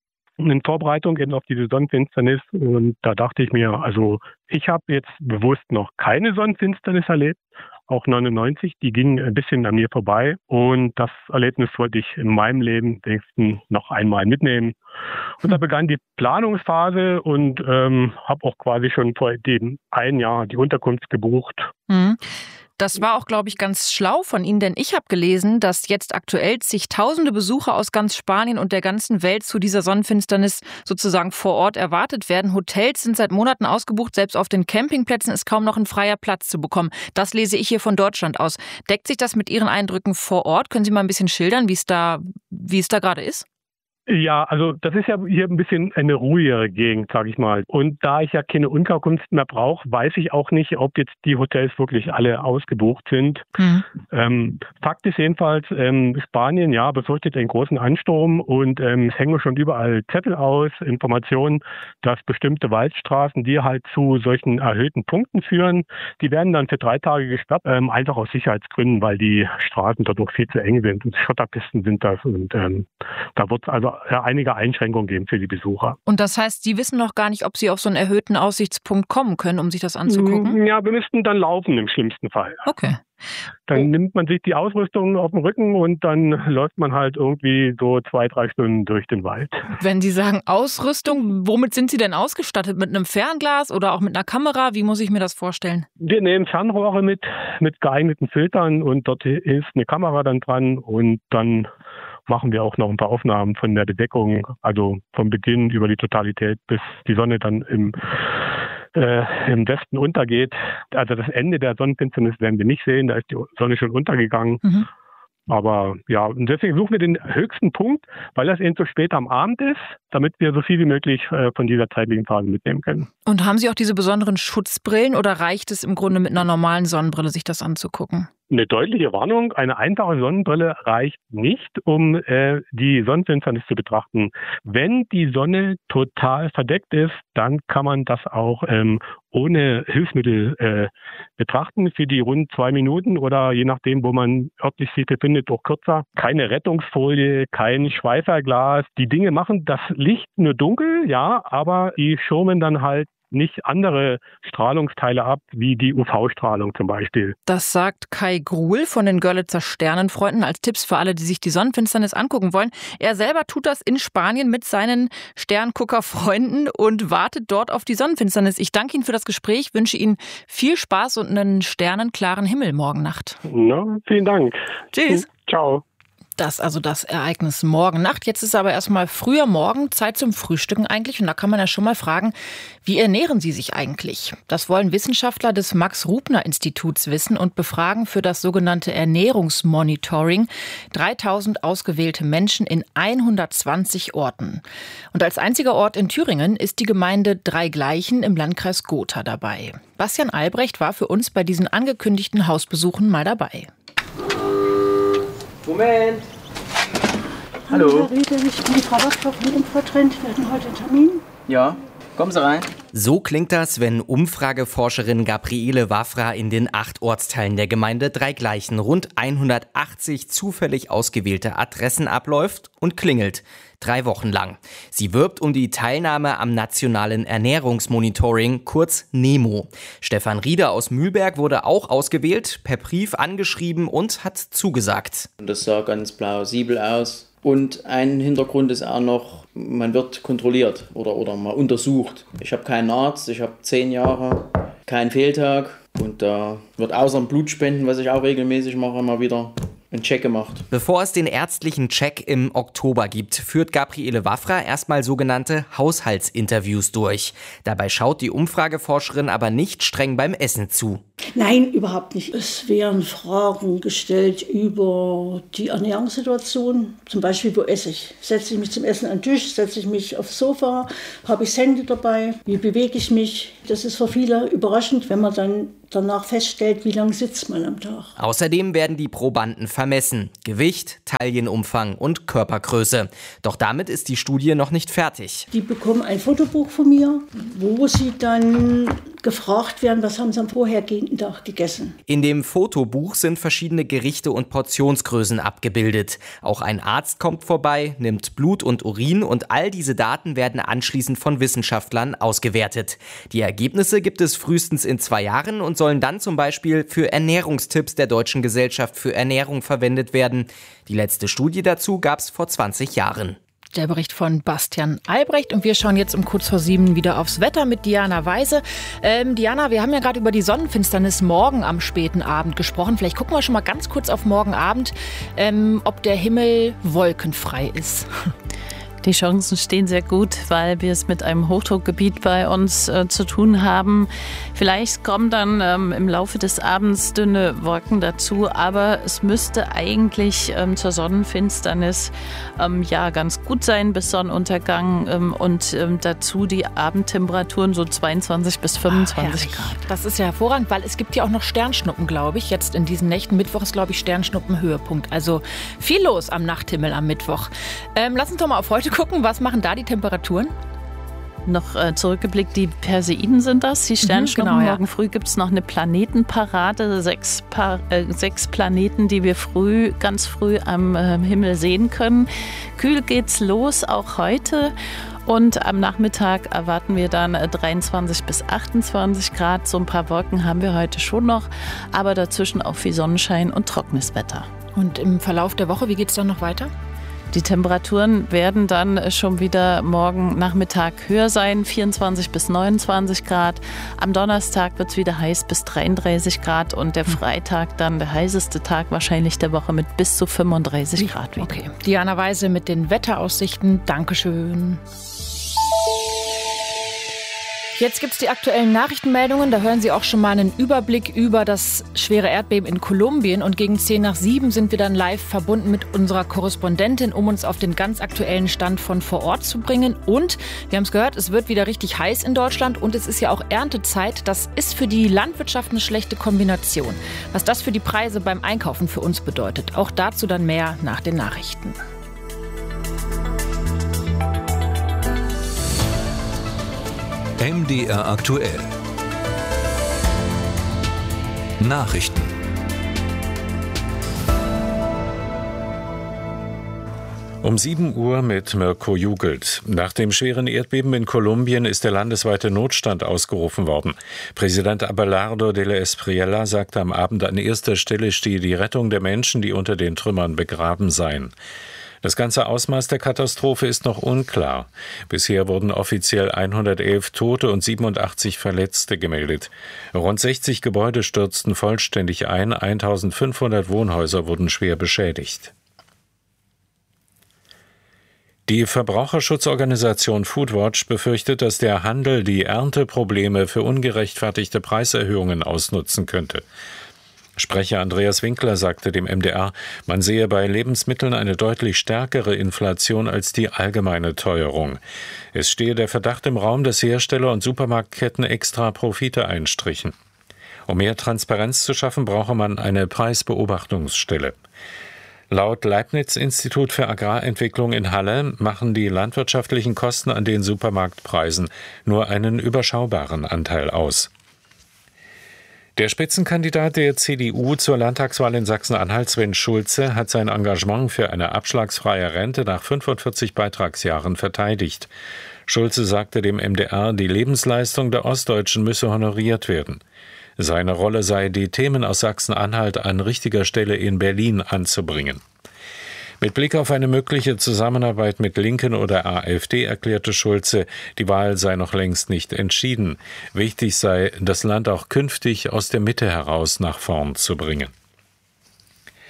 in Vorbereitung eben auf diese Sonnenfinsternis. Und da dachte ich mir, also ich habe jetzt bewusst noch keine Sonnenfinsternis erlebt, auch neunundneunzig, die ging ein bisschen an mir vorbei. Und das Erlebnis wollte ich in meinem Leben wenigstens noch einmal mitnehmen. Und da begann die Planungsphase und ähm, habe auch quasi schon vor dem ein Jahr die Unterkunft gebucht. Mhm. Das war auch, glaube ich, ganz schlau von Ihnen, denn ich habe gelesen, dass jetzt aktuell zigtausende Besucher aus ganz Spanien und der ganzen Welt zu dieser Sonnenfinsternis sozusagen vor Ort erwartet werden. Hotels sind seit Monaten ausgebucht, selbst auf den Campingplätzen ist kaum noch ein freier Platz zu bekommen. Das lese ich hier von Deutschland aus. Deckt sich das mit Ihren Eindrücken vor Ort? Können Sie mal ein bisschen schildern, wie es da, wie es da gerade ist? Ja, also das ist ja hier ein bisschen eine ruhigere Gegend, sage ich mal. Und da ich ja keine Unterkunft mehr brauche, weiß ich auch nicht, ob jetzt die Hotels wirklich alle ausgebucht sind. Mhm. Ähm, Fakt ist jedenfalls, ähm, Spanien, ja, befürchtet einen großen Ansturm und ähm, es hängen schon überall Zettel aus, Informationen, dass bestimmte Waldstraßen, die halt zu solchen erhöhten Punkten führen, die werden dann für drei Tage gesperrt, ähm, einfach aus Sicherheitsgründen, weil die Straßen dort noch viel zu eng sind und Schotterpisten sind das und ähm, da wird es also ja, einige Einschränkungen geben für die Besucher. Und das heißt, Sie wissen noch gar nicht, ob Sie auf so einen erhöhten Aussichtspunkt kommen können, um sich das anzugucken? Ja, wir müssten dann laufen im schlimmsten Fall. Okay. Dann oh. nimmt man sich die Ausrüstung auf den Rücken und dann läuft man halt irgendwie so zwei, drei Stunden durch den Wald. Wenn Sie sagen Ausrüstung, womit sind Sie denn ausgestattet? Mit einem Fernglas oder auch mit einer Kamera? Wie muss ich mir das vorstellen? Wir nehmen Fernrohre mit, mit geeigneten Filtern und dort ist eine Kamera dann dran und dann machen wir auch noch ein paar Aufnahmen von der Bedeckung, also vom Beginn über die Totalität, bis die Sonne dann im, äh, im Westen untergeht. Also das Ende der Sonnenfinsternis werden wir nicht sehen, da ist die Sonne schon untergegangen. Mhm. Aber ja, und deswegen suchen wir den höchsten Punkt, weil das eben so spät am Abend ist, damit wir so viel wie möglich äh, von dieser zeitlichen Phase mitnehmen können. Und haben Sie auch diese besonderen Schutzbrillen oder reicht es im Grunde mit einer normalen Sonnenbrille, sich das anzugucken? Eine deutliche Warnung, eine einfache Sonnenbrille reicht nicht, um äh, die Sonnenfinsternis zu betrachten. Wenn die Sonne total verdeckt ist, dann kann man das auch ähm, ohne Hilfsmittel äh, betrachten für die rund zwei Minuten oder je nachdem, wo man örtlich sich befindet, auch kürzer. Keine Rettungsfolie, kein Schweißerglas. Die Dinge machen das Licht nur dunkel, ja, aber die schirmen dann halt nicht andere Strahlungsteile ab, wie die U V-Strahlung zum Beispiel. Das sagt Kai Gruhl von den Görlitzer Sternenfreunden als Tipps für alle, die sich die Sonnenfinsternis angucken wollen. Er selber tut das in Spanien mit seinen Sterngucker-Freunden und wartet dort auf die Sonnenfinsternis. Ich danke Ihnen für das Gespräch, wünsche Ihnen viel Spaß und einen sternenklaren Himmel morgen Nacht. Na, vielen Dank. Tschüss. Ciao. Das also das Ereignis morgen Nacht. Jetzt ist aber erstmal früher Morgen, Zeit zum Frühstücken eigentlich. Und da kann man ja schon mal fragen, wie ernähren Sie sich eigentlich? Das wollen Wissenschaftler des Max-Rubner-Instituts wissen und befragen für das sogenannte Ernährungsmonitoring dreitausend ausgewählte Menschen in hundertzwanzig Orten. Und als einziger Ort in Thüringen ist die Gemeinde Dreigleichen im Landkreis Gotha dabei. Bastian Albrecht war für uns bei diesen angekündigten Hausbesuchen mal dabei. Moment! Hallo. Herr Riedel, ich bin die Frau Wachthoff von Infotrend. Wir hatten heute einen Termin. Ja, kommen Sie rein. So klingt das, wenn Umfrageforscherin Gabriele Wafra in den acht Ortsteilen der Gemeinde Dreigleichen rund hundertachtzig zufällig ausgewählte Adressen abläuft und klingelt. Drei Wochen lang. Sie wirbt um die Teilnahme am nationalen Ernährungsmonitoring, kurz NEMO. Stefan Rieder aus Mühlberg wurde auch ausgewählt, per Brief angeschrieben und hat zugesagt. Das sah ganz plausibel aus. Und ein Hintergrund ist auch noch, man wird kontrolliert oder, oder mal untersucht. Ich habe keinen Arzt, ich habe zehn Jahre, keinen Fehltag. Und da wird außer dem Blutspenden, was ich auch regelmäßig mache, mal wieder einen Check gemacht. Bevor es den ärztlichen Check im Oktober gibt, führt Gabriele Wafra erstmal sogenannte Haushaltsinterviews durch. Dabei schaut die Umfrageforscherin aber nicht streng beim Essen zu. Nein, überhaupt nicht. Es werden Fragen gestellt über die Ernährungssituation. Zum Beispiel, wo esse ich? Setze ich mich zum Essen an den Tisch? Setze ich mich aufs Sofa? Habe ich das Handy dabei? Wie bewege ich mich? Das ist für viele überraschend, wenn man dann danach feststellt, wie lange sitzt man am Tag. Außerdem werden die Probanden vermessen. Gewicht, Taillenumfang und Körpergröße. Doch damit ist die Studie noch nicht fertig. Die bekommen ein Fotobuch von mir, wo sie dann gefragt werden, was haben sie am vorhergehenden Tag gegessen. In dem Fotobuch sind verschiedene Gerichte und Portionsgrößen abgebildet. Auch ein Arzt kommt vorbei, nimmt Blut und Urin und all diese Daten werden anschließend von Wissenschaftlern ausgewertet. Die Ergebnisse gibt es frühestens in zwei Jahren und sollen dann zum Beispiel für Ernährungstipps der Deutschen Gesellschaft für Ernährung verwendet werden. Die letzte Studie dazu gab es vor zwanzig Jahren. Der Bericht von Bastian Albrecht und wir schauen jetzt um kurz vor sieben wieder aufs Wetter mit Diana Weise. Ähm, Diana, wir haben ja gerade über die Sonnenfinsternis morgen am späten Abend gesprochen. Vielleicht gucken wir schon mal ganz kurz auf morgen Abend, ähm, ob der Himmel wolkenfrei ist. Die Chancen stehen sehr gut, weil wir es mit einem Hochdruckgebiet bei uns äh, zu tun haben. Vielleicht kommen dann ähm, im Laufe des Abends dünne Wolken dazu, aber es müsste eigentlich ähm, zur Sonnenfinsternis ähm, ja ganz gut sein bis Sonnenuntergang ähm, und ähm, dazu die Abendtemperaturen so zweiundzwanzig bis fünfundzwanzig Grad. Das ist ja hervorragend, weil es gibt ja auch noch Sternschnuppen, glaube ich. Jetzt in diesen Nächten. Mittwoch ist, glaube ich, Sternschnuppenhöhepunkt. Also viel los am Nachthimmel am Mittwoch. Ähm, lass uns doch mal auf heute gucken, was machen da die Temperaturen? Noch äh, zurückgeblickt, die Perseiden sind das, die Sternschnuppen. Mhm, genau, ja. Morgen früh gibt es noch eine Planetenparade, sechs, Par- äh, sechs Planeten, die wir früh, ganz früh am äh, Himmel sehen können. Kühl geht's los, auch heute. Und am Nachmittag erwarten wir dann dreiundzwanzig bis achtundzwanzig Grad. So ein paar Wolken haben wir heute schon noch, aber dazwischen auch viel Sonnenschein und trockenes Wetter. Und im Verlauf der Woche, wie geht es dann noch weiter? Die Temperaturen werden dann schon wieder morgen Nachmittag höher sein, vierundzwanzig bis neunundzwanzig Grad. Am Donnerstag wird es wieder heiß bis dreiunddreißig Grad und der Freitag dann der heißeste Tag wahrscheinlich der Woche mit bis zu fünfunddreißig Grad wieder. Okay, Diana Weise mit den Wetteraussichten. Dankeschön. Jetzt gibt es die aktuellen Nachrichtenmeldungen. Da hören Sie auch schon mal einen Überblick über das schwere Erdbeben in Kolumbien. Und gegen zehn nach sieben sind wir dann live verbunden mit unserer Korrespondentin, um uns auf den ganz aktuellen Stand von vor Ort zu bringen. Und wir haben es gehört, es wird wieder richtig heiß in Deutschland. Und es ist ja auch Erntezeit. Das ist für die Landwirtschaft eine schlechte Kombination. Was das für die Preise beim Einkaufen für uns bedeutet. Auch dazu dann mehr nach den Nachrichten. M D R aktuell. Nachrichten. Um sieben Uhr mit Mirko Jugelt. Nach dem schweren Erdbeben in Kolumbien ist der landesweite Notstand ausgerufen worden. Präsident Abelardo de la Espriella sagte am Abend, an erster Stelle stehe die Rettung der Menschen, die unter den Trümmern begraben seien. Das ganze Ausmaß der Katastrophe ist noch unklar. Bisher wurden offiziell hundertelf Tote und siebenundachtzig Verletzte gemeldet. Rund sechzig Gebäude stürzten vollständig ein, eintausendfünfhundert Wohnhäuser wurden schwer beschädigt. Die Verbraucherschutzorganisation Foodwatch befürchtet, dass der Handel die Ernteprobleme für ungerechtfertigte Preiserhöhungen ausnutzen könnte. Sprecher Andreas Winkler sagte dem M D R, man sehe bei Lebensmitteln eine deutlich stärkere Inflation als die allgemeine Teuerung. Es stehe der Verdacht im Raum, dass Hersteller und Supermarktketten extra Profite einstrichen. Um mehr Transparenz zu schaffen, brauche man eine Preisbeobachtungsstelle. Laut Leibniz-Institut für Agrarentwicklung in Halle machen die landwirtschaftlichen Kosten an den Supermarktpreisen nur einen überschaubaren Anteil aus. Der Spitzenkandidat der C D U zur Landtagswahl in Sachsen-Anhalt, Sven Schulze, hat sein Engagement für eine abschlagsfreie Rente nach fünfundvierzig Beitragsjahren verteidigt. Schulze sagte dem M D R, die Lebensleistung der Ostdeutschen müsse honoriert werden. Seine Rolle sei, die Themen aus Sachsen-Anhalt an richtiger Stelle in Berlin anzubringen. Mit Blick auf eine mögliche Zusammenarbeit mit Linken oder AfD erklärte Schulze, die Wahl sei noch längst nicht entschieden. Wichtig sei, das Land auch künftig aus der Mitte heraus nach vorn zu bringen.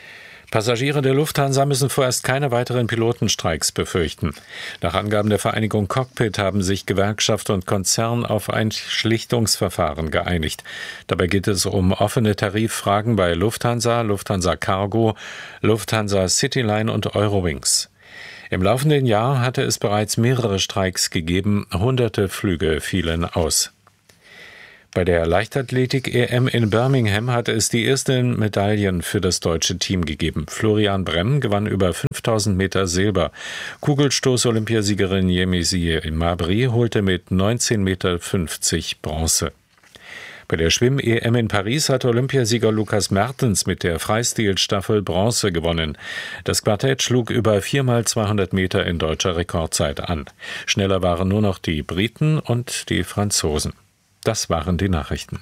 Passagiere der Lufthansa müssen vorerst keine weiteren Pilotenstreiks befürchten. Nach Angaben der Vereinigung Cockpit haben sich Gewerkschaft und Konzern auf ein Schlichtungsverfahren geeinigt. Dabei geht es um offene Tariffragen bei Lufthansa, Lufthansa Cargo, Lufthansa Cityline und Eurowings. Im laufenden Jahr hatte es bereits mehrere Streiks gegeben, hunderte Flüge fielen aus. Bei der Leichtathletik-E M in Birmingham hatte es die ersten Medaillen für das deutsche Team gegeben. Florian Bremm gewann über fünftausend Meter Silber. Kugelstoß-Olympiasiegerin Yemisi Mabry holte mit neunzehn Meter fünfzig Bronze. Bei der Schwimm-E M in Paris hat Olympiasieger Lukas Mertens mit der Freistilstaffel Bronze gewonnen. Das Quartett schlug über vier mal zweihundert Meter in deutscher Rekordzeit an. Schneller waren nur noch die Briten und die Franzosen. Das waren die Nachrichten.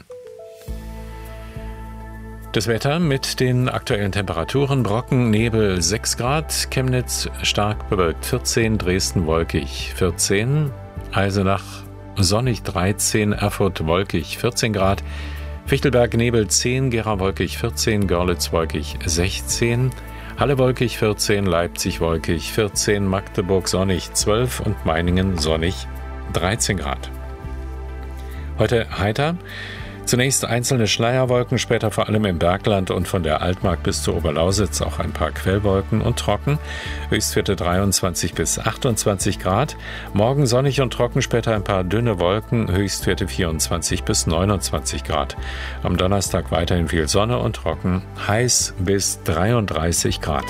Das Wetter mit den aktuellen Temperaturen: Brocken, Nebel sechs Grad, Chemnitz stark bewölkt vierzehn, Dresden wolkig vierzehn, Eisenach sonnig dreizehn, Erfurt wolkig vierzehn Grad, Fichtelberg Nebel zehn, Gera wolkig vierzehn, Görlitz wolkig sechzehn, Halle wolkig vierzehn, Leipzig wolkig vierzehn, Magdeburg sonnig zwölf und Meiningen sonnig dreizehn Grad. Heute heiter. Zunächst einzelne Schleierwolken, später vor allem im Bergland und von der Altmark bis zur Oberlausitz auch ein paar Quellwolken und trocken. Höchstwerte dreiundzwanzig bis achtundzwanzig Grad. Morgen sonnig und trocken, später ein paar dünne Wolken, Höchstwerte vierundzwanzig bis neunundzwanzig Grad. Am Donnerstag weiterhin viel Sonne und trocken, heiß bis dreiunddreißig Grad.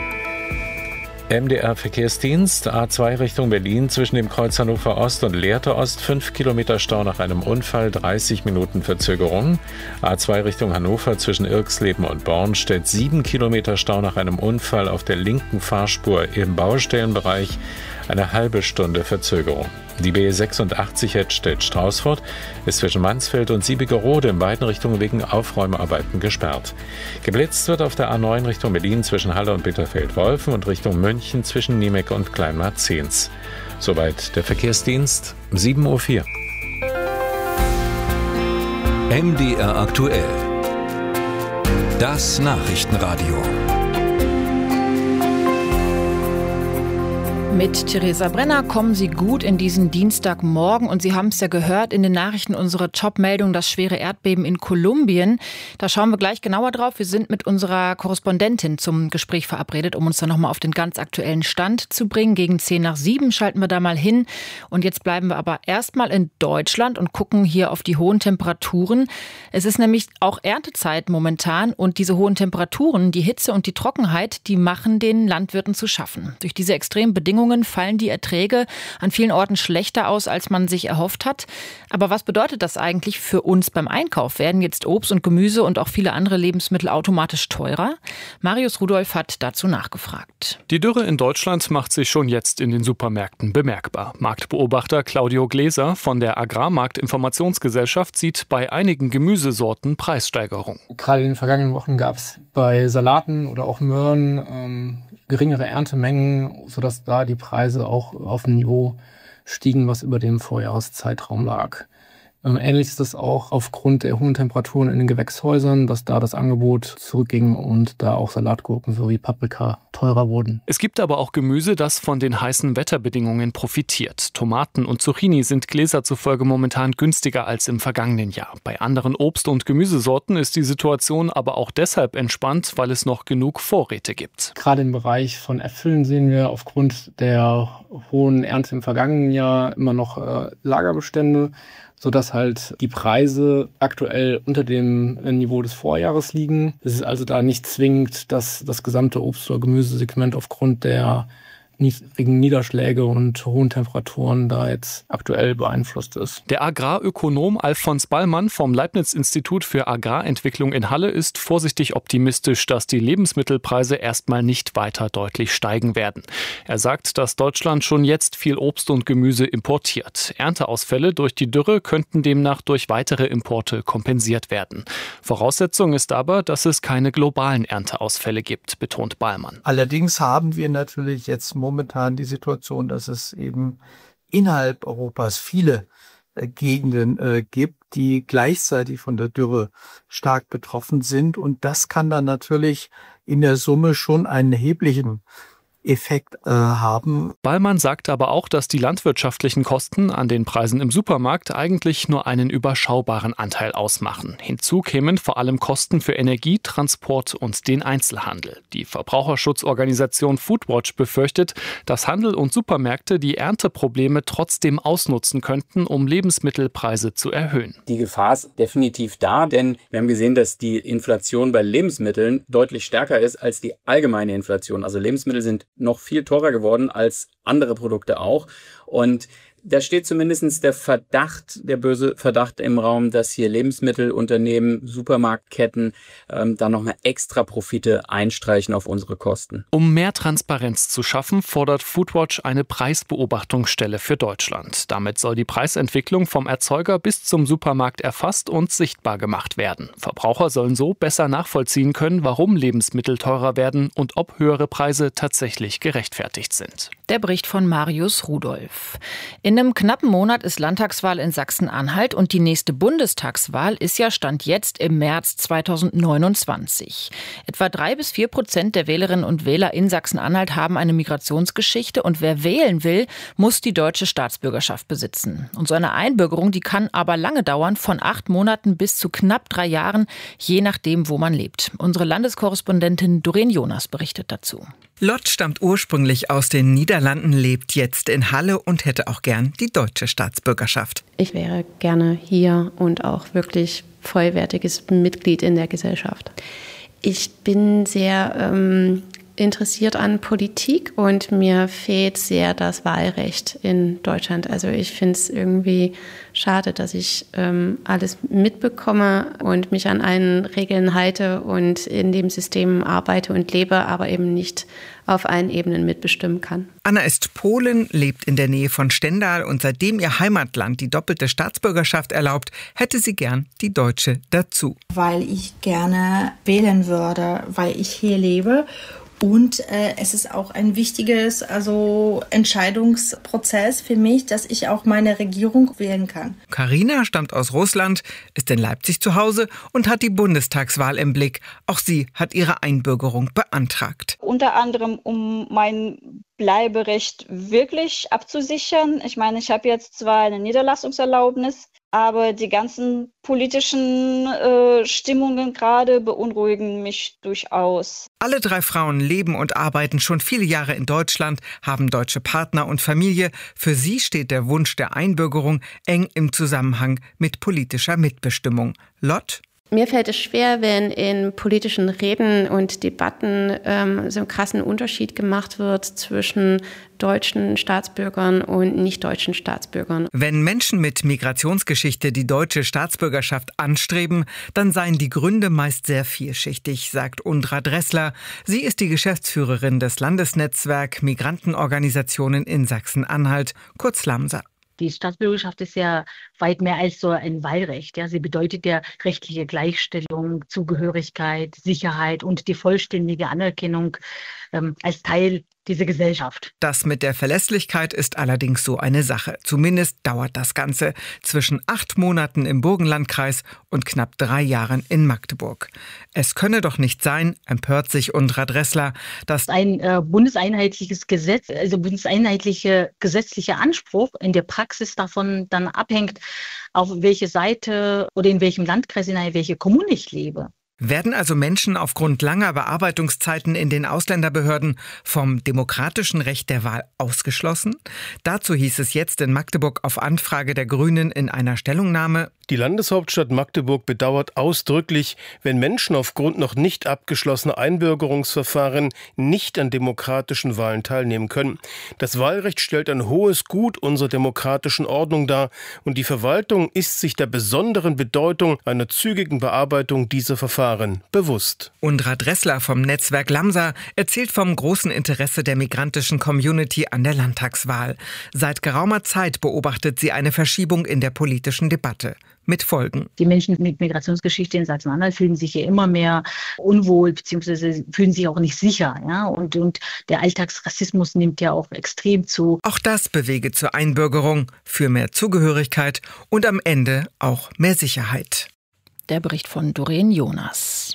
M D R-Verkehrsdienst, A zwei Richtung Berlin zwischen dem Kreuz Hannover Ost und Lehrte Ost, fünf Kilometer Stau nach einem Unfall, dreißig Minuten Verzögerung. A zwei Richtung Hannover zwischen Irxleben und Bornstedt, sieben Kilometer Stau nach einem Unfall auf der linken Fahrspur im Baustellenbereich, eine halbe Stunde Verzögerung. Die B sechsundachtzig Hettstedt-Straußfurt ist zwischen Mansfeld und Siebigerode in beiden Richtungen wegen Aufräumarbeiten gesperrt. Geblitzt wird auf der A neun Richtung Berlin zwischen Halle und Bitterfeld-Wolfen und Richtung München zwischen Niemek und Kleinmarzens. Soweit der Verkehrsdienst, sieben Uhr vier. M D R aktuell. Das Nachrichtenradio. Mit Theresa Brenner kommen Sie gut in diesen Dienstagmorgen und Sie haben es ja gehört in den Nachrichten, unsere Top-Meldung, das schwere Erdbeben in Kolumbien. Da schauen wir gleich genauer drauf. Wir sind mit unserer Korrespondentin zum Gespräch verabredet, um uns dann nochmal auf den ganz aktuellen Stand zu bringen. Gegen zehn nach sieben schalten wir da mal hin. Und jetzt bleiben wir aber erstmal in Deutschland und gucken hier auf die hohen Temperaturen. Es ist nämlich auch Erntezeit momentan und diese hohen Temperaturen, die Hitze und die Trockenheit, die machen den Landwirten zu schaffen. Durch diese extremen Bedingungen fallen die Erträge an vielen Orten schlechter aus, als man sich erhofft hat. Aber was bedeutet das eigentlich für uns beim Einkauf? Werden jetzt Obst und Gemüse und auch viele andere Lebensmittel automatisch teurer? Marius Rudolph hat dazu nachgefragt. Die Dürre in Deutschland macht sich schon jetzt in den Supermärkten bemerkbar. Marktbeobachter Claudio Gläser von der Agrarmarktinformationsgesellschaft sieht bei einigen Gemüsesorten Preissteigerung. Gerade in den vergangenen Wochen gab es bei Salaten oder auch Möhren ähm, geringere Erntemengen, sodass da die Preise auch auf ein Niveau stiegen, was über dem Vorjahreszeitraum lag. Ähnlich ist es auch aufgrund der hohen Temperaturen in den Gewächshäusern, dass da das Angebot zurückging und da auch Salatgurken sowie Paprika teurer wurden. Es gibt aber auch Gemüse, das von den heißen Wetterbedingungen profitiert. Tomaten und Zucchini sind Gläser zufolge momentan günstiger als im vergangenen Jahr. Bei anderen Obst- und Gemüsesorten ist die Situation aber auch deshalb entspannt, weil es noch genug Vorräte gibt. Gerade im Bereich von Äpfeln sehen wir aufgrund der hohen Ernte im vergangenen Jahr immer noch äh, Lagerbestände, sodass halt die Preise aktuell unter dem Niveau des Vorjahres liegen. Es ist also da nicht zwingend, dass das gesamte Obst- oder Gemüsesegment aufgrund der niedrigen Niederschläge und hohen Temperaturen da jetzt aktuell beeinflusst ist. Der Agrarökonom Alfons Ballmann vom Leibniz-Institut für Agrarentwicklung in Halle ist vorsichtig optimistisch, dass die Lebensmittelpreise erstmal nicht weiter deutlich steigen werden. Er sagt, dass Deutschland schon jetzt viel Obst und Gemüse importiert. Ernteausfälle durch die Dürre könnten demnach durch weitere Importe kompensiert werden. Voraussetzung ist aber, dass es keine globalen Ernteausfälle gibt, betont Ballmann. Allerdings haben wir natürlich jetzt momentan die Situation, dass es eben innerhalb Europas viele Gegenden äh, gibt, die gleichzeitig von der Dürre stark betroffen sind. Und das kann dann natürlich in der Summe schon einen erheblichen Effekt äh, haben. Ballmann sagt aber auch, dass die landwirtschaftlichen Kosten an den Preisen im Supermarkt eigentlich nur einen überschaubaren Anteil ausmachen. Hinzu kämen vor allem Kosten für Energie, Transport und den Einzelhandel. Die Verbraucherschutzorganisation Foodwatch befürchtet, dass Handel und Supermärkte die Ernteprobleme trotzdem ausnutzen könnten, um Lebensmittelpreise zu erhöhen. Die Gefahr ist definitiv da, denn wir haben gesehen, dass die Inflation bei Lebensmitteln deutlich stärker ist als die allgemeine Inflation. Also Lebensmittel sind noch viel teurer geworden als andere Produkte auch. Und da steht zumindest der Verdacht, der böse Verdacht im Raum, dass hier Lebensmittelunternehmen, Supermarktketten ähm, da nochmal extra Profite einstreichen auf unsere Kosten. Um mehr Transparenz zu schaffen, fordert Foodwatch eine Preisbeobachtungsstelle für Deutschland. Damit soll die Preisentwicklung vom Erzeuger bis zum Supermarkt erfasst und sichtbar gemacht werden. Verbraucher sollen so besser nachvollziehen können, warum Lebensmittel teurer werden und ob höhere Preise tatsächlich gerechtfertigt sind. Der Bericht von Marius Rudolph. In einem knappen Monat ist Landtagswahl in Sachsen-Anhalt und die nächste Bundestagswahl ist ja Stand jetzt im März zweitausendneunundzwanzig. Etwa drei bis vier Prozent der Wählerinnen und Wähler in Sachsen-Anhalt haben eine Migrationsgeschichte und wer wählen will, muss die deutsche Staatsbürgerschaft besitzen. Und so eine Einbürgerung, die kann aber lange dauern, von acht Monaten bis zu knapp drei Jahren, je nachdem, wo man lebt. Unsere Landeskorrespondentin Doreen Jonas berichtet dazu. Lott stammt ursprünglich aus den Niederlanden, lebt jetzt in Halle und hätte auch gern die deutsche Staatsbürgerschaft. Ich wäre gerne hier und auch wirklich vollwertiges Mitglied in der Gesellschaft. Ich bin sehr ähm, interessiert an Politik und mir fehlt sehr das Wahlrecht in Deutschland. Also ich finde es irgendwie schade, dass ich ähm, alles mitbekomme und mich an allen Regeln halte und in dem System arbeite und lebe, aber eben nicht auf allen Ebenen mitbestimmen kann. Anna ist Polin, lebt in der Nähe von Stendal und seitdem ihr Heimatland die doppelte Staatsbürgerschaft erlaubt, hätte sie gern die deutsche dazu. Weil ich gerne wählen würde, weil ich hier lebe. Und äh, es ist auch ein wichtiges also Entscheidungsprozess für mich, dass ich auch meine Regierung wählen kann. Carina stammt aus Russland, ist in Leipzig zu Hause und hat die Bundestagswahl im Blick. Auch sie hat ihre Einbürgerung beantragt. Unter anderem, um mein Bleiberecht wirklich abzusichern. Ich meine, ich habe jetzt zwar eine Niederlassungserlaubnis, aber die ganzen politischen äh, Stimmungen gerade beunruhigen mich durchaus. Alle drei Frauen leben und arbeiten schon viele Jahre in Deutschland, haben deutsche Partner und Familie. Für sie steht der Wunsch der Einbürgerung eng im Zusammenhang mit politischer Mitbestimmung. Lott? Mir fällt es schwer, wenn in politischen Reden und Debatten ähm, so einen krassen Unterschied gemacht wird zwischen deutschen Staatsbürgern und nicht-deutschen Staatsbürgern. Wenn Menschen mit Migrationsgeschichte die deutsche Staatsbürgerschaft anstreben, dann seien die Gründe meist sehr vielschichtig, sagt Undra Dressler. Sie ist die Geschäftsführerin des Landesnetzwerk Migrantenorganisationen in Sachsen-Anhalt, kurz LAMSA. Die Staatsbürgerschaft ist ja weit mehr als so ein Wahlrecht. Ja. Sie bedeutet ja rechtliche Gleichstellung, Zugehörigkeit, Sicherheit und die vollständige Anerkennung ähm, als Teil dieser Gesellschaft. Das mit der Verlässlichkeit ist allerdings so eine Sache. Zumindest dauert das Ganze zwischen acht Monaten im Burgenlandkreis und knapp drei Jahren in Magdeburg. Es könne doch nicht sein, empört sich Undra Dressler, dass ein äh, bundeseinheitliches Gesetz, also bundeseinheitlicher gesetzlicher Anspruch in der Praxis davon dann abhängt, auf welche Seite oder in welchem Landkreis, in welche Kommune ich lebe. Werden also Menschen aufgrund langer Bearbeitungszeiten in den Ausländerbehörden vom demokratischen Recht der Wahl ausgeschlossen? Dazu hieß es jetzt in Magdeburg auf Anfrage der Grünen in einer Stellungnahme: Die Landeshauptstadt Magdeburg bedauert ausdrücklich, wenn Menschen aufgrund noch nicht abgeschlossener Einbürgerungsverfahren nicht an demokratischen Wahlen teilnehmen können. Das Wahlrecht stellt ein hohes Gut unserer demokratischen Ordnung dar und die Verwaltung ist sich der besonderen Bedeutung einer zügigen Bearbeitung dieser Verfahren Verfahren bewusst. Undra Dressler vom Netzwerk Lamsa erzählt vom großen Interesse der migrantischen Community an der Landtagswahl. Seit geraumer Zeit beobachtet sie eine Verschiebung in der politischen Debatte. Mit Folgen. Die Menschen mit Migrationsgeschichte in Sachsen-Anhalt fühlen sich hier immer mehr unwohl, beziehungsweise fühlen sich auch nicht sicher. Ja? Und, und der Alltagsrassismus nimmt ja auch extrem zu. Auch das bewege zur Einbürgerung, für mehr Zugehörigkeit und am Ende auch mehr Sicherheit. Der Bericht von Doreen Jonas.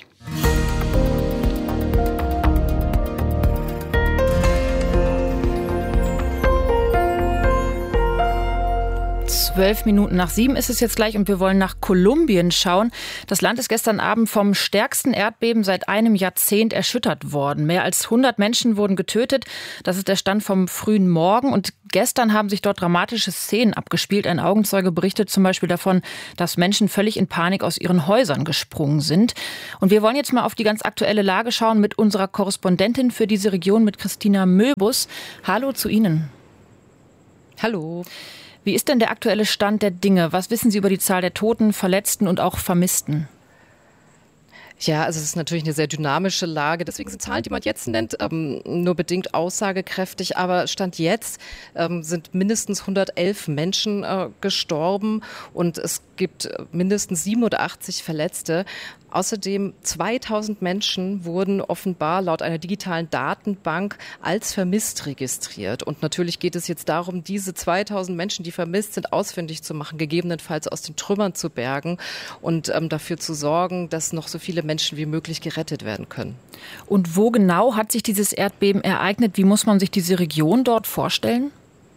Zwölf Minuten nach sieben ist es jetzt gleich und wir wollen nach Kolumbien schauen. Das Land ist gestern Abend vom stärksten Erdbeben seit einem Jahrzehnt erschüttert worden. Mehr als hundert Menschen wurden getötet. Das ist der Stand vom frühen Morgen. Und gestern haben sich dort dramatische Szenen abgespielt. Ein Augenzeuge berichtet zum Beispiel davon, dass Menschen völlig in Panik aus ihren Häusern gesprungen sind. Und wir wollen jetzt mal auf die ganz aktuelle Lage schauen mit unserer Korrespondentin für diese Region, mit Christina Möbus. Hallo zu Ihnen. Hallo. Wie ist denn der aktuelle Stand der Dinge? Was wissen Sie über die Zahl der Toten, Verletzten und auch Vermissten? Ja, also es ist natürlich eine sehr dynamische Lage. Deswegen sind Zahlen, die man jetzt nennt, ähm, nur bedingt aussagekräftig. Aber Stand jetzt ähm, sind mindestens hundertelf Menschen äh, gestorben und es gibt mindestens siebenundachtzig Verletzte. Außerdem zweitausend Menschen wurden offenbar laut einer digitalen Datenbank als vermisst registriert. Und natürlich geht es jetzt darum, diese zweitausend Menschen, die vermisst sind, ausfindig zu machen, gegebenenfalls aus den Trümmern zu bergen und ähm, dafür zu sorgen, dass noch so viele Menschen wie möglich gerettet werden können. Und wo genau hat sich dieses Erdbeben ereignet? Wie muss man sich diese Region dort vorstellen?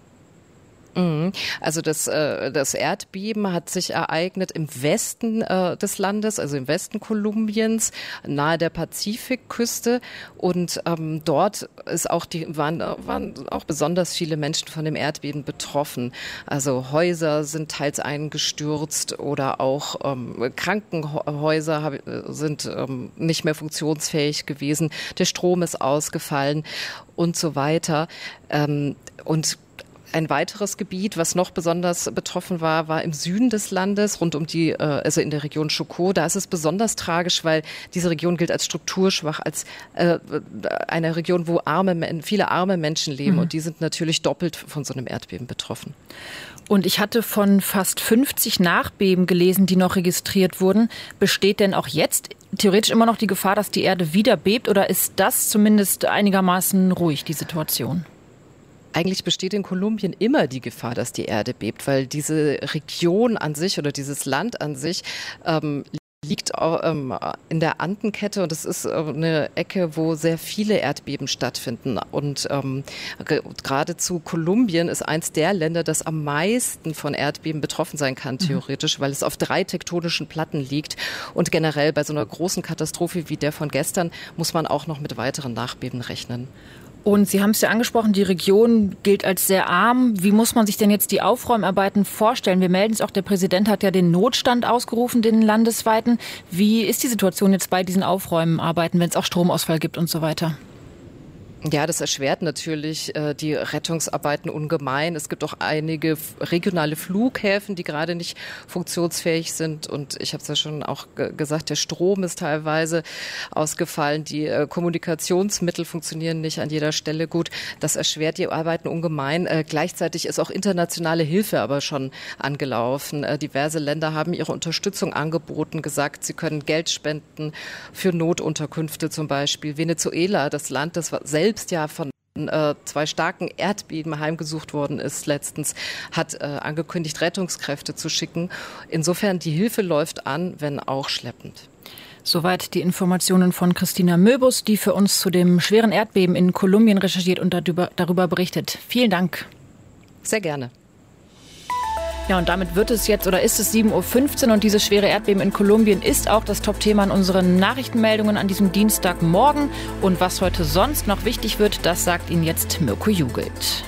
Also das, das Erdbeben hat sich ereignet im Westen des Landes, also im Westen Kolumbiens, nahe der Pazifikküste. Und ähm, dort ist auch die, waren, waren auch besonders viele Menschen von dem Erdbeben betroffen. Also Häuser sind teils eingestürzt oder auch ähm, Krankenhäuser hab, sind ähm, nicht mehr funktionsfähig gewesen. Der Strom ist ausgefallen und so weiter. Ähm, und Ein weiteres Gebiet, was noch besonders betroffen war, war im Süden des Landes, rund um die, also in der Region Chocó. Da ist es besonders tragisch, weil diese Region gilt als strukturschwach, als äh, eine Region, wo arme, viele arme Menschen leben. Mhm. Und die sind natürlich doppelt von so einem Erdbeben betroffen. Und ich hatte von fast fünfzig Nachbeben gelesen, die noch registriert wurden. Besteht denn auch jetzt theoretisch immer noch die Gefahr, dass die Erde wieder bebt? Oder ist das zumindest einigermaßen ruhig, die Situation? Eigentlich besteht in Kolumbien immer die Gefahr, dass die Erde bebt, weil diese Region an sich oder dieses Land an sich ähm, liegt ähm, in der Andenkette und es ist eine Ecke, wo sehr viele Erdbeben stattfinden. Und ähm, geradezu Kolumbien ist eins der Länder, das am meisten von Erdbeben betroffen sein kann, theoretisch, mhm. weil es auf drei tektonischen Platten liegt. Und generell bei so einer großen Katastrophe wie der von gestern muss man auch noch mit weiteren Nachbeben rechnen. Und Sie haben es ja angesprochen, die Region gilt als sehr arm. Wie muss man sich denn jetzt die Aufräumarbeiten vorstellen? Wir melden es auch, der Präsident hat ja den Notstand ausgerufen, den landesweiten. Wie ist die Situation jetzt bei diesen Aufräumarbeiten, wenn es auch Stromausfall gibt und so weiter? Ja, das erschwert natürlich äh, die Rettungsarbeiten ungemein. Es gibt auch einige regionale Flughäfen, die gerade nicht funktionsfähig sind. Und ich habe es ja schon auch g- gesagt, der Strom ist teilweise ausgefallen. Die äh, Kommunikationsmittel funktionieren nicht an jeder Stelle gut. Das erschwert die Arbeiten ungemein. Äh, gleichzeitig ist auch internationale Hilfe aber schon angelaufen. Äh, diverse Länder haben ihre Unterstützung angeboten, gesagt, sie können Geld spenden für Notunterkünfte zum Beispiel. Venezuela, das Land, das war selbst selbst ja von äh, zwei starken Erdbeben heimgesucht worden ist letztens, hat äh, angekündigt, Rettungskräfte zu schicken. Insofern, die Hilfe läuft an, wenn auch schleppend. Soweit die Informationen von Christina Möbus, die für uns zu dem schweren Erdbeben in Kolumbien recherchiert und darüber, darüber berichtet. Vielen Dank. Sehr gerne. Ja, und damit wird es jetzt oder ist es sieben Uhr fünfzehn und dieses schwere Erdbeben in Kolumbien ist auch das Top-Thema in unseren Nachrichtenmeldungen an diesem Dienstagmorgen. Und was heute sonst noch wichtig wird, das sagt Ihnen jetzt Mirko Jugelt.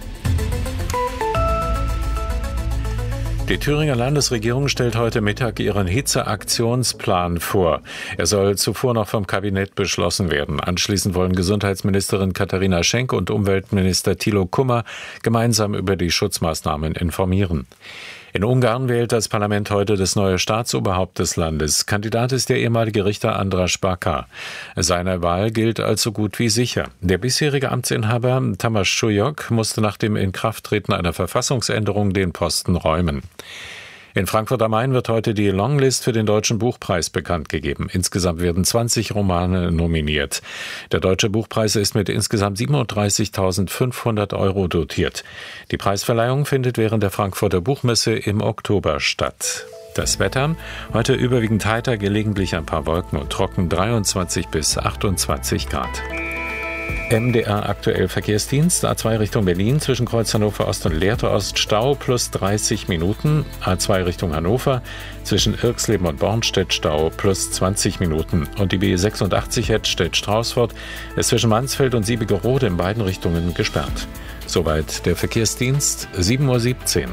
Die Thüringer Landesregierung stellt heute Mittag ihren Hitzeaktionsplan vor. Er soll zuvor noch vom Kabinett beschlossen werden. Anschließend wollen Gesundheitsministerin Katharina Schenk und Umweltminister Thilo Kummer gemeinsam über die Schutzmaßnahmen informieren. In Ungarn wählt das Parlament heute das neue Staatsoberhaupt des Landes. Kandidat ist der ehemalige Richter András Baka. Seine Wahl gilt als so gut wie sicher. Der bisherige Amtsinhaber Tamás Súlyog musste nach dem Inkrafttreten einer Verfassungsänderung den Posten räumen. In Frankfurt am Main wird heute die Longlist für den Deutschen Buchpreis bekannt gegeben. Insgesamt werden zwanzig Romane nominiert. Der Deutsche Buchpreis ist mit insgesamt siebenunddreißigtausendfünfhundert Euro dotiert. Die Preisverleihung findet während der Frankfurter Buchmesse im Oktober statt. Das Wetter: heute überwiegend heiter, gelegentlich ein paar Wolken und trocken, dreiundzwanzig bis achtundzwanzig Grad. M D R aktuell Verkehrsdienst, A zwei Richtung Berlin, zwischen Kreuz Hannover Ost und Lehrte Ost, Stau plus dreißig Minuten. A zwei Richtung Hannover, zwischen Irxleben und Bornstedt, Stau plus zwanzig Minuten. Und die B sechsundachtzig Hettstedt-Straußfurt ist zwischen Mansfeld und Siebigerode in beiden Richtungen gesperrt. Soweit der Verkehrsdienst, sieben Uhr siebzehn.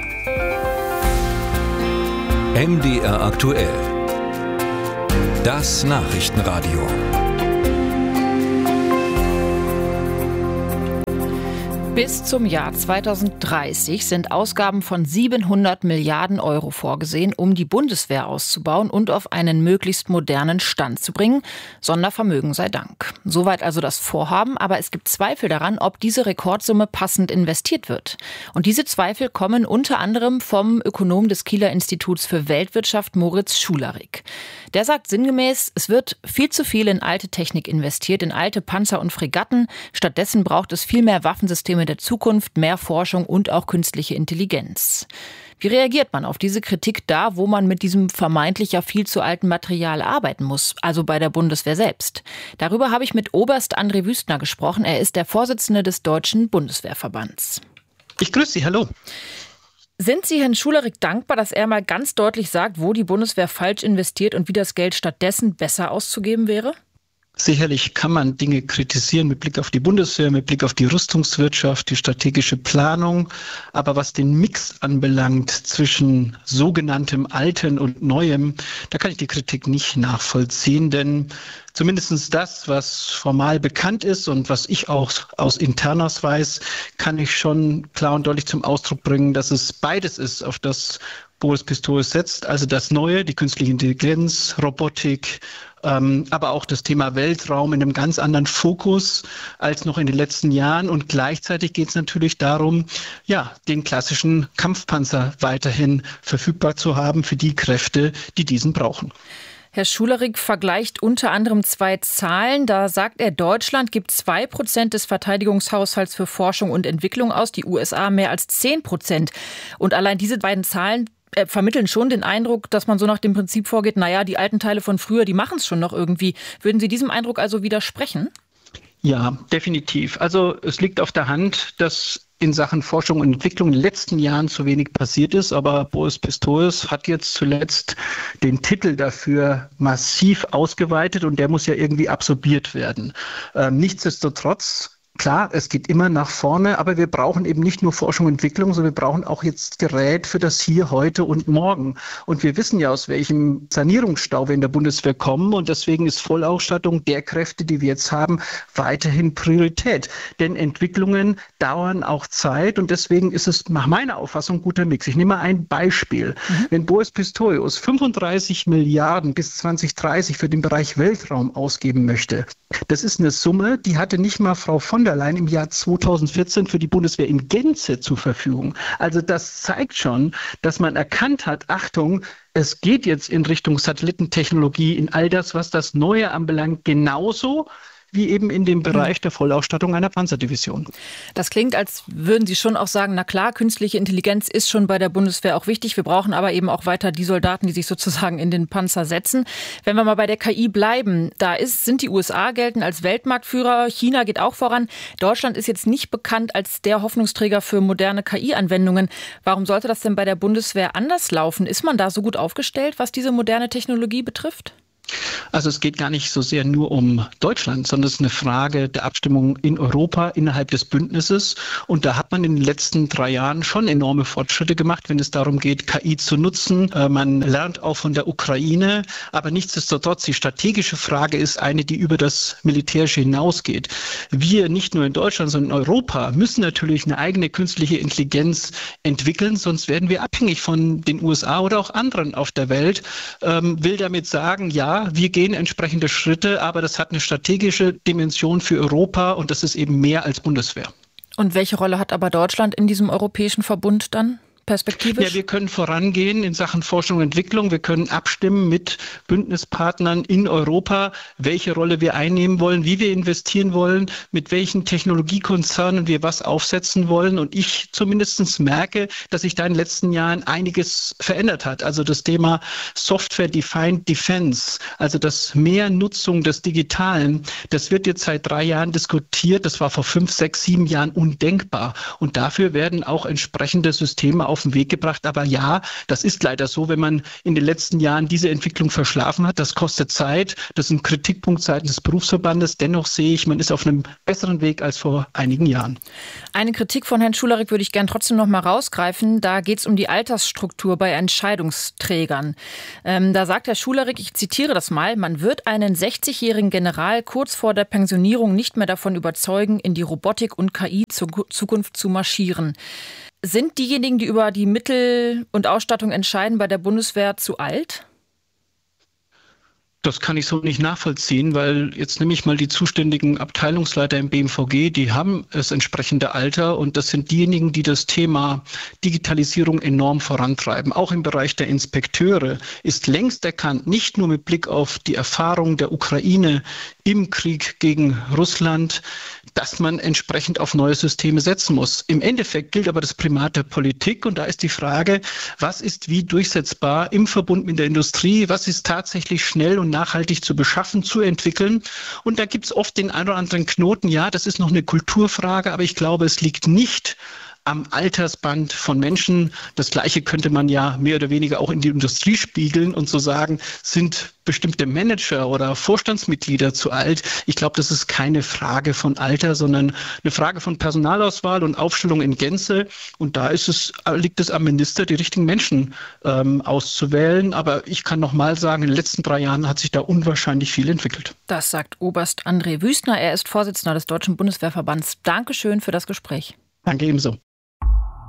M D R aktuell. Das Nachrichtenradio. Bis zum Jahr zweitausenddreißig sind Ausgaben von siebenhundert Milliarden Euro vorgesehen, um die Bundeswehr auszubauen und auf einen möglichst modernen Stand zu bringen. Sondervermögen sei Dank. Soweit also das Vorhaben, aber es gibt Zweifel daran, ob diese Rekordsumme passend investiert wird. Und diese Zweifel kommen unter anderem vom Ökonom des Kieler Instituts für Weltwirtschaft Moritz Schularik. Der sagt sinngemäß, es wird viel zu viel in alte Technik investiert, in alte Panzer und Fregatten. Stattdessen braucht es viel mehr Waffensysteme der Zukunft, mehr Forschung und auch künstliche Intelligenz. Wie reagiert man auf diese Kritik da, wo man mit diesem vermeintlich ja viel zu alten Material arbeiten muss, also bei der Bundeswehr selbst? Darüber habe ich mit Oberst André Wüstner gesprochen. Er ist der Vorsitzende des Deutschen Bundeswehrverbands. Ich grüße Sie, hallo. Sind Sie Herrn Schularik dankbar, dass er mal ganz deutlich sagt, wo die Bundeswehr falsch investiert und wie das Geld stattdessen besser auszugeben wäre? Sicherlich kann man Dinge kritisieren mit Blick auf die Bundeswehr, mit Blick auf die Rüstungswirtschaft, die strategische Planung. Aber was den Mix anbelangt zwischen sogenanntem Alten und Neuem, da kann ich die Kritik nicht nachvollziehen, denn zumindest das, was formal bekannt ist und was ich auch aus Internas weiß, kann ich schon klar und deutlich zum Ausdruck bringen, dass es beides ist, auf das Boris Pistorius setzt. Also das Neue, die künstliche Intelligenz, Robotik, ähm, aber auch das Thema Weltraum in einem ganz anderen Fokus als noch in den letzten Jahren. Und gleichzeitig geht es natürlich darum, ja, den klassischen Kampfpanzer weiterhin verfügbar zu haben für die Kräfte, die diesen brauchen. Herr Schularik vergleicht unter anderem zwei Zahlen. Da sagt er, Deutschland gibt zwei Prozent des Verteidigungshaushalts für Forschung und Entwicklung aus, die U S A mehr als zehn Prozent. Und allein diese beiden Zahlen äh, vermitteln schon den Eindruck, dass man so nach dem Prinzip vorgeht, naja, die alten Teile von früher, die machen es schon noch irgendwie. Würden Sie diesem Eindruck also widersprechen? Ja, definitiv. Also es liegt auf der Hand, dass in Sachen Forschung und Entwicklung in den letzten Jahren zu wenig passiert ist. Aber Boris Pistorius hat jetzt zuletzt den Titel dafür massiv ausgeweitet und der muss ja irgendwie absorbiert werden. Ähm, nichtsdestotrotz, klar, es geht immer nach vorne, aber wir brauchen eben nicht nur Forschung und Entwicklung, sondern wir brauchen auch jetzt Gerät für das Hier, Heute und Morgen. Und wir wissen ja, aus welchem Sanierungsstau wir in der Bundeswehr kommen und deswegen ist Vollausstattung der Kräfte, die wir jetzt haben, weiterhin Priorität. Denn Entwicklungen dauern auch Zeit und deswegen ist es nach meiner Auffassung ein guter Mix. Ich nehme mal ein Beispiel. Mhm. Wenn Boris Pistorius fünfunddreißig Milliarden bis zwanzig dreißig für den Bereich Weltraum ausgeben möchte, das ist eine Summe, die hatte nicht mal Frau von der Leyen im Jahr zweitausendvierzehn für die Bundeswehr in Gänze zur Verfügung. Also das zeigt schon, dass man erkannt hat, Achtung, es geht jetzt in Richtung Satellitentechnologie, in all das, was das Neue anbelangt, genauso wie eben in dem Bereich der Vollausstattung einer Panzerdivision. Das klingt, als würden Sie schon auch sagen, na klar, künstliche Intelligenz ist schon bei der Bundeswehr auch wichtig. Wir brauchen aber eben auch weiter die Soldaten, die sich sozusagen in den Panzer setzen. Wenn wir mal bei der K I bleiben, da ist, sind die U S A gelten als Weltmarktführer, China geht auch voran. Deutschland ist jetzt nicht bekannt als der Hoffnungsträger für moderne K I-Anwendungen. Warum sollte das denn bei der Bundeswehr anders laufen? Ist man da so gut aufgestellt, was diese moderne Technologie betrifft? Also es geht gar nicht so sehr nur um Deutschland, sondern es ist eine Frage der Abstimmung in Europa innerhalb des Bündnisses. Und da hat man in den letzten drei Jahren schon enorme Fortschritte gemacht, wenn es darum geht, K I zu nutzen. Man lernt auch von der Ukraine. Aber nichtsdestotrotz, die strategische Frage ist eine, die über das Militärische hinausgeht. Wir, nicht nur in Deutschland, sondern in Europa, müssen natürlich eine eigene künstliche Intelligenz entwickeln, sonst werden wir abhängig von den U S A oder auch anderen auf der Welt. Ähm, will damit sagen, ja, wir gehen entsprechende Schritte, aber das hat eine strategische Dimension für Europa und das ist eben mehr als Bundeswehr. Und welche Rolle hat aber Deutschland in diesem europäischen Verbund dann? Perspektivisch? Ja, wir können vorangehen in Sachen Forschung und Entwicklung. Wir können abstimmen mit Bündnispartnern in Europa, welche Rolle wir einnehmen wollen, wie wir investieren wollen, mit welchen Technologiekonzernen wir was aufsetzen wollen. Und ich zumindest merke, dass sich da in den letzten Jahren einiges verändert hat. Also das Thema Software-Defined Defense, also das mehr Nutzung des Digitalen, das wird jetzt seit drei Jahren diskutiert. Das war vor fünf, sechs, sieben Jahren undenkbar. Und dafür werden auch entsprechende Systeme auf den Weg gebracht. Aber ja, das ist leider so, wenn man in den letzten Jahren diese Entwicklung verschlafen hat. Das kostet Zeit. Das ist ein Kritikpunkt seitens des Berufsverbandes. Dennoch sehe ich, man ist auf einem besseren Weg als vor einigen Jahren. Eine Kritik von Herrn Schularik würde ich gern trotzdem noch mal rausgreifen. Da geht es um die Altersstruktur bei Entscheidungsträgern. Ähm, da sagt Herr Schularik, ich zitiere das mal, man wird einen sechzigjährigen General kurz vor der Pensionierung nicht mehr davon überzeugen, in die Robotik und K I-Zukunft zu marschieren. Sind diejenigen, die über die Mittel und Ausstattung entscheiden, bei der Bundeswehr zu alt? Das kann ich so nicht nachvollziehen, weil jetzt nehme ich mal die zuständigen Abteilungsleiter im B M V G, die haben das entsprechende Alter und das sind diejenigen, die das Thema Digitalisierung enorm vorantreiben. Auch im Bereich der Inspekteure ist längst erkannt, nicht nur mit Blick auf die Erfahrung der Ukraine im Krieg gegen Russland, dass man entsprechend auf neue Systeme setzen muss. Im Endeffekt gilt aber das Primat der Politik und da ist die Frage, was ist wie durchsetzbar im Verbund mit der Industrie, was ist tatsächlich schnell und nachhaltig zu beschaffen, zu entwickeln. Und da gibt es oft den einen oder anderen Knoten. Ja, das ist noch eine Kulturfrage, aber ich glaube, es liegt nicht am Altersband von Menschen. Das Gleiche könnte man ja mehr oder weniger auch in die Industrie spiegeln und so sagen, sind bestimmte Manager oder Vorstandsmitglieder zu alt. Ich glaube, das ist keine Frage von Alter, sondern eine Frage von Personalauswahl und Aufstellung in Gänze. Und da ist es, liegt es am Minister, die richtigen Menschen ähm, auszuwählen. Aber ich kann noch mal sagen, in den letzten drei Jahren hat sich da unwahrscheinlich viel entwickelt. Das sagt Oberst André Wüstner. Er ist Vorsitzender des Deutschen Bundeswehrverbands. Dankeschön für das Gespräch. Danke ebenso.